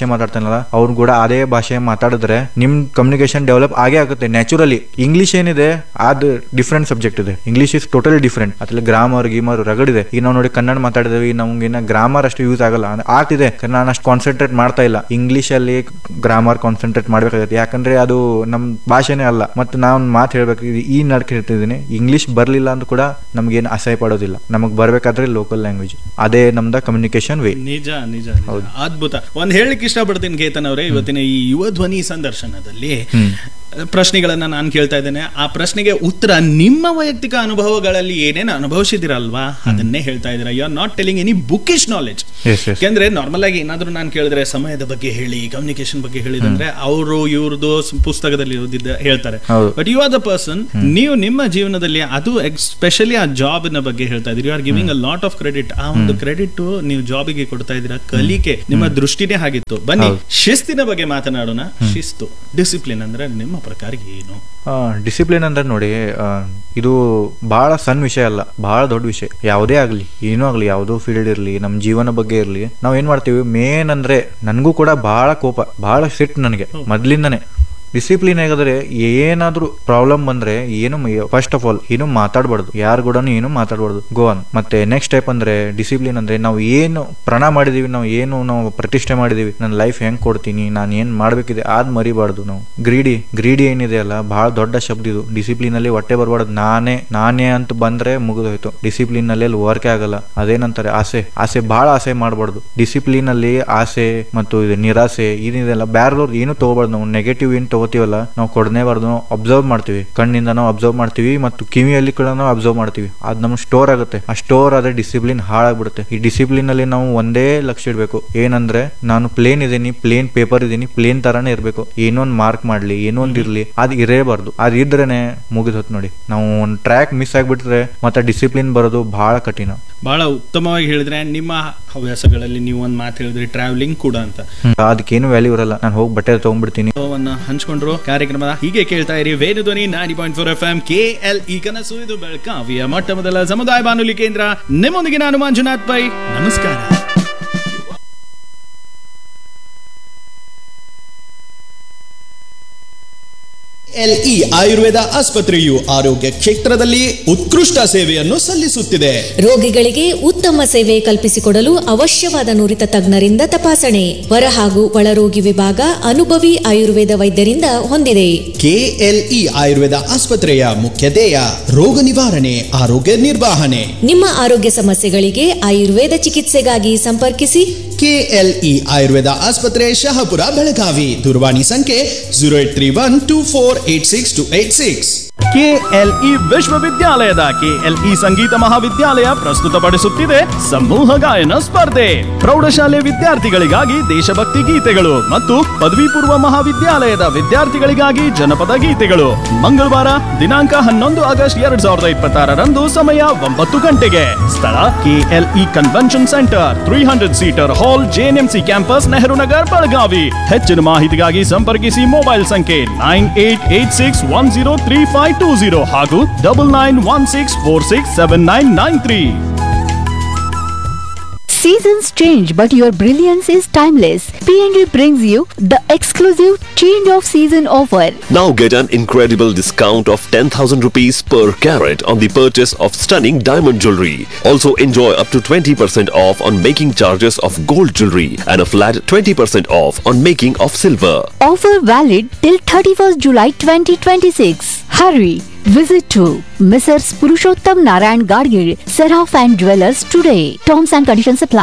ಇರ್ತಾರಲ್ಲ ಅವ್ರು ಕೂಡ ಅದೇ ಭಾಷೆ ಮಾತಾಡಿದ್ರೆ ನಿಮ್ ಕಮ್ಯುನಿಕೇಶನ್ ಡೆವಲಪ್ ಆಗೇ ಆಗುತ್ತೆ ನ್ಯಾಚುರಲಿ. ಇಂಗ್ಲಿಷ್ ಏನಿದೆ ಅದು ಡಿಫ್ರೆಂಟ್ ಸಬ್ಜೆಕ್ಟ್ ಇದೆ. English is totally different. ಅದ್ರಲ್ಲಿ ಗ್ರಾಮರ್ ಗೀಮರ್ ರಗಡಿದೆ. ಈಗ ನಾವು ನೋಡಿ ಕನ್ನಡ ಮಾತಾಡಿದ್ವಿ, ನಮ್ಗೆ ಗ್ರಾಮರ್ ಅಷ್ಟು ಯೂಸ್ ಆಗಲ್ಲ. ಆರ್ಟ್ ಇದೆ, ನಾನು ಅಷ್ಟು ಕಾನ್ಸಂಟ್ರೇಟ್ ಮಾಡ್ತಾ ಇಲ್ಲ. ಇಂಗ್ಲಿಷ್ ಅಲ್ಲಿ ಗ್ರಾಮರ್ ಕಾನ್ಸಂಟ್ರೇಟ್ ಮಾಡ್ಬೇಕಾಗುತ್ತೆ, ಯಾಕಂದ್ರೆ ಅದು ನಮ್ ಭಾಷೆನೇ ಅಲ್ಲ. ಮತ್ತೆ ನಾವು ಮಾತು ಹೇಳ್ಬೇಕು, ಈ ನಡ್ಕೆ ಹೇಳ್ತಿದ್ದೀನಿ, ಇಂಗ್ಲಿಷ್ ಬರ್ಲಿಲ್ಲ ಅಂತ ಕೂಡ ನಮ್ಗೇನು ಅಸಹ್ಯ ಪಡೋದಿಲ್ಲ. ನಮಗ್ ಬರ್ಬೇಕಾದ್ರೆ ಲೋಕಲ್ ಲ್ಯಾಂಗ್ವೇಜ್, ಅದೇ ನಮ್ದ ಕಮ್ಯುನಿಕೇಶನ್ ವೇ. ನಿಜ ನಿಜ ಅದ್ಭುತ. ಒಂದ್ ಹೇಳಲಿಕ್ಕೆ ಇಷ್ಟಪಡ್ತೀನಿ ಕೇತನ್ ಅವರೇ, ಇವತ್ತಿನ ಈ ಯುವ ಧ್ವನಿ ಸಂದರ್ಶನದಲ್ಲಿ ಪ್ರಶ್ನೆಗಳನ್ನ ನಾನು ಕೇಳ್ತಾ ಇದ್ದೇನೆ. ಆ ಪ್ರಶ್ನೆಗೆ ಉತ್ತರ ನಿಮ್ಮ ವೈಯಕ್ತಿಕ ಅನುಭವಗಳಲ್ಲಿ ಏನೇನು ಅನುಭವಿಸಿದಿರಲ್ವಾ ಅದನ್ನೇ ಹೇಳ್ತಾ ಇದ್ದೀರಾ. You are not telling any ಬುಕಿಶ್ knowledge. ಯಾಕಂದ್ರೆ ನಾರ್ಮಲ್ ಆಗಿ ಏನಾದ್ರು ನಾನು ಕೇಳಿದ್ರೆ ಸಮಯದ ಬಗ್ಗೆ ಹೇಳಿ, ಕಮ್ಯುನಿಕೇಶನ್ ಬಗ್ಗೆ ಹೇಳಿದಂದ್ರೆ ಅವರು ಇವ್ರದ್ದು ಪುಸ್ತಕದಲ್ಲಿ ಓದಿದ್ದ ಹೇಳ್ತಾರೆ. But you are the person, ನೀವು ನಿಮ್ಮ ಜೀವನದಲ್ಲಿ ಅದು ಎಸ್ಪೆಷಲಿ ಆ ಜಾಬ್ ನ ಬಗ್ಗೆ ಹೇಳ್ತಾ ಇದ್ದೀರಿ. You are giving a lot of credit. ಆ ಒಂದು ಕ್ರೆಡಿಟ್ ನೀವು ಜಾಬಿಗೆ ಕೊಡ್ತಾ ಇದ್ದೀರಾ. ಕಲಿಕೆ ನಿಮ್ಮ ದೃಷ್ಟಿನೇ ಆಗಿತ್ತು. ಬನ್ನಿ ಶಿಸ್ತಿನ ಬಗ್ಗೆ ಮಾತನಾಡೋಣ. ಶಿಸ್ತು, ಡಿಸಿಪ್ಲಿನ್ ಅಂದ್ರೆ ನಿಮ್ಮ ಪ್ರಕಾರ ಏನು? ಡಿಸಿಪ್ಲಿನ್ ಅಂದ್ರೆ ನೋಡಿ, ಇದು ಬಹಳ ಸಣ್ಣ ವಿಷಯ ಅಲ್ಲ, ಬಹಳ ದೊಡ್ಡ ವಿಷಯ. ಯಾವುದೇ ಆಗ್ಲಿ, ಏನೂ ಆಗ್ಲಿ, ಯಾವುದೋ ಫೀಲ್ಡ್ ಇರ್ಲಿ, ನಮ್ ಜೀವನ ಬಗ್ಗೆ ಇರ್ಲಿ, ನಾವ್ ಏನ್ ಮಾಡ್ತೀವಿ, ಮೇನ್ ಅಂದ್ರೆ ನನ್ಗೂ ಕೂಡ ಬಹಳ ಕೋಪ, ಬಹಳ ಸಿಟ್ಟು ನನಗೆ ಮೊದ್ಲಿಂದನೇ. ಡಿಸಿಪ್ಲಿನ್ ಆಗಿದ್ರೆ ಏನಾದ್ರೂ ಪ್ರಾಬ್ಲಮ್ ಬಂದ್ರೆ ಏನು ಫಸ್ಟ್ ಆಫ್ ಆಲ್ ಏನು ಮಾತಾಡಬಾರ್ದು, ಯಾರು ಕೂಡ ಏನು ಮಾತಾಡಬಾರ್ದು, ಗೋ ಆನ್. ಮತ್ತೆ ನೆಕ್ಸ್ಟ್ ಟೈಪ್ ಅಂದ್ರೆ ಡಿಸಿಪ್ಲಿನ್ ಅಂದ್ರೆ ನಾವು ಏನು ಪ್ರಣ ಮಾಡಿದೀವಿ, ನಾವು ಏನು ನಾವು ಪ್ರತಿಷ್ಠೆ ಮಾಡಿದೀವಿ, ನನ್ನ ಲೈಫ್ ಹೆಂಗ್ ಕೊಡ್ತೀನಿ, ನಾನು ಏನ್ ಮಾಡ್ಬೇಕಿದೆ ಅದ್ ಮರಿಬಾರ್ದು. ನಾವು ಗ್ರೀಡಿ ಗ್ರೀಡಿ ಏನಿದೆ ಅಲ್ಲ, ಬಹಳ ದೊಡ್ಡ ಶಬ್ದ ಇದು. ಡಿಸಿಪ್ಲಿನ್ ಅಲ್ಲಿ ಹೊಟ್ಟೆ ಬರ್ಬಾರ್ದು. ನಾನೇ ನಾನೇ ಅಂತ ಬಂದ್ರೆ ಮುಗಿದೋಯ್ತು. ಡಿಸಿಪ್ಲಿನ್ ಅಲ್ಲಿ ಅಲ್ಲಿ ವರ್ಕ್ ಆಗಲ್ಲ. ಅದೇನಂತಾರೆ ಆಸೆ, ಆಸೆ ಬಹಳ ಆಸೆ ಮಾಡಬಾರ್ದು. ಡಿಸಿಪ್ಲಿನ್ ಅಲ್ಲಿ ಆಸೆ ಮತ್ತು ಇದು ನಿರಾಸೆ ಏನಿದೆಲ್ಲ ಬ್ಯಾರದವ್ರು ಏನು ತಗೋಬಾರ್ದು. ನಾವು ನೆಗೆಟಿವ್ ಏನು ತಗೋತೀವಲ್ಲ ನಾವು ಕೊಡನೇಬಾರ್ದು. ನಾವು ಅಬ್ಸರ್ವ್ ಮಾಡ್ತೀವಿ, ಕಣ್ಣಿಂದ ನಾವು ಅಬ್ಸರ್ವ್ ಮಾಡ್ತೀವಿ ಮತ್ತು ಕಿವಿಯಲ್ಲಿ ಕೂಡ ನಾವು ಅಬ್ಸರ್ವ್ ಮಾಡ್ತೀವಿ. ಅದ್ ನಮ್ಗೆ ಸ್ಟೋರ್ ಆಗುತ್ತೆ. ಆ ಸ್ಟೋರ್ ಆದ್ರೆ ಡಿಸಿಪ್ಲಿನ್ ಹಾಳಾಗ್ಬಿಡುತ್ತೆ. ಈ ಡಿಸಿಪ್ಲಿನ್ ಅಲ್ಲಿ ನಾವು ಒಂದೇ ಲಕ್ಷ್ಯ ಇಡ್ಬೇಕು, ಏನಂದ್ರೆ ನಾನು ಪ್ಲೇನ್ ಇದೀನಿ, ಪ್ಲೇನ್ ಪೇಪರ್ ಇದೀನಿ, ಪ್ಲೇನ್ ತರಾನೇ ಇರ್ಬೇಕು. ಏನೊಂದ್ ಮಾರ್ಕ್ ಮಾಡ್ಲಿ, ಏನೊಂದ್ ಇರ್ಲಿ, ಅದ್ ಇರೇಬಾರ್ದು. ಅದ್ ಇದ್ರೇನೆ ಮುಗಿದೋತ್ ನೋಡಿ. ನಾವು ಒಂದ್ ಟ್ರ್ಯಾಕ್ ಮಿಸ್ ಆಗ್ಬಿಟ್ರೆ ಮತ್ತೆ ಡಿಸಿಪ್ಲಿನ್ ಬರೋದು ಬಹಳ ಕಠಿಣ. ಬಹಳ ಉತ್ತಮವಾಗಿ ಹೇಳಿದ್ರೆ. ನಿಮ್ಮ ಹವ್ಯಾಸಗಳಲ್ಲಿ ನೀವು ಒಂದ್ ಮಾತು ಹೇಳಿದ್ರಿ, ಟ್ರಾವೆಲಿಂಗ್ ಕೂಡ ಅಂತ. ಅದಕ್ಕೇನು ವ್ಯಾಲ್ಯೂ ಇರಲ್ಲ. ನಾನು ಹೋಗಿ ಬಟ್ಟೆ ತಗೊಂಡ್ಬಿಡ್ತೀನಿ. ಹಂಚ್ಕೊಂಡ್ರು ಕಾರ್ಯಕ್ರಮದ ಹೀಗೆ ಕೇಳ್ತಾ ಇರಿ ವೇಣು ಧ್ವನಿ ninety point four F M K L E ಕನಸು. ಇದು ಬೆಳಗಾವಿಯ ಮೊಟ್ಟ ಮೊದಲ ಸಮುದಾಯ ಬಾನುಲಿ ಕೇಂದ್ರ. ನಿಮ್ಮೊಂದಿಗೆ ನಾನು ಮಂಜುನಾಥ್ ಪೈ. ನಮಸ್ಕಾರ. ಎಲ್ ಇ ಆಯುರ್ವೇದ ಆಸ್ಪತ್ರೆಯು ಆರೋಗ್ಯ ಕ್ಷೇತ್ರದಲ್ಲಿ ಉತ್ಕೃಷ್ಟ ಸೇವೆಯನ್ನು ಸಲ್ಲಿಸುತ್ತಿದೆ. ರೋಗಿಗಳಿಗೆ ಉತ್ತಮ ಸೇವೆ ಕಲ್ಪಿಸಿಕೊಡಲು ಅವಶ್ಯವಾದ ನುರಿತ ತಜ್ಞರಿಂದ ತಪಾಸಣೆ, ಹೊರ ಹಾಗೂ ಒಳರೋಗಿ ವಿಭಾಗ ಅನುಭವಿ ಆಯುರ್ವೇದ ವೈದ್ಯರಿಂದ ಹೊಂದಿದೆ. ಕೆಎಲ್ಇ ಆಯುರ್ವೇದ ಆಸ್ಪತ್ರೆಯ ಮುಖ್ಯ ಧ್ಯೇಯ ರೋಗ ನಿವಾರಣೆ, ಆರೋಗ್ಯ ನಿರ್ವಹಣೆ. ನಿಮ್ಮ ಆರೋಗ್ಯ ಸಮಸ್ಯೆಗಳಿಗೆ ಆಯುರ್ವೇದ ಚಿಕಿತ್ಸೆಗಾಗಿ ಸಂಪರ್ಕಿಸಿ. ಕೆಎಲ್ಇ ಆಯುರ್ವೇದ ಆಸ್ಪತ್ರೆ, ಶಹಾಪುರ, ಬೆಳಗಾವಿ. ದೂರವಾಣಿ ಸಂಖ್ಯೆ zero eight three one two four eight six two eight six. KLE ವಿಶ್ವವಿದ್ಯಾಲಯದ ಕೆಎಲ್ಇ ಸಂಗೀತ ಮಹಾವಿದ್ಯಾಲಯ ಪ್ರಸ್ತುತಪಡಿಸುತ್ತಿದೆ ಸಮೂಹ ಗಾಯನ ಸ್ಪರ್ಧೆ. ಪ್ರೌಢಶಾಲೆ ವಿದ್ಯಾರ್ಥಿಗಳಿಗಾಗಿ ದೇಶಭಕ್ತಿ ಗೀತೆಗಳು ಮತ್ತು ಪದವಿ ಪೂರ್ವ ಮಹಾವಿದ್ಯಾಲಯದ ವಿದ್ಯಾರ್ಥಿಗಳಿಗಾಗಿ ಜನಪದ ಗೀತೆಗಳು. ಮಂಗಳವಾರ ದಿನಾಂಕ ಹನ್ನೊಂದು ಆಗಸ್ಟ್ ಎರಡ್ ಸಾವಿರದ ಇಪ್ಪತ್ತಾರರಂದು ಸಮಯ ಒಂಬತ್ತು ಗಂಟೆಗೆ. ಸ್ಥಳ KLE convention centre, three hundred seater ಹಾಲ್, ಜೆಎನ್ಎಂಸಿ ಕ್ಯಾಂಪಸ್, ನೆಹರು ನಗರ್, ಬೆಳಗಾವಿ. ಹೆಚ್ಚಿನ ಮಾಹಿತಿಗಾಗಿ ಸಂಪರ್ಕಿಸಿ ಮೊಬೈಲ್ ಸಂಖ್ಯೆ nine eight eight six one zero three five two zero ಹಾಗೂ double nine one six four six seven nine nine three. Seasons change, but your brilliance is timeless. P N G brings you the exclusive change of season offer. Now get an incredible discount of ten thousand rupees per carat on the purchase of stunning diamond jewelry. Also enjoy up to twenty percent off on making charges of gold jewelry and a flat twenty percent off on making of silver. Offer valid till thirty-first July twenty twenty-six. Hurry! Visit to Missus Purushottam Narayan Gadgil, Seraph and Jewelers today. Terms and conditions apply.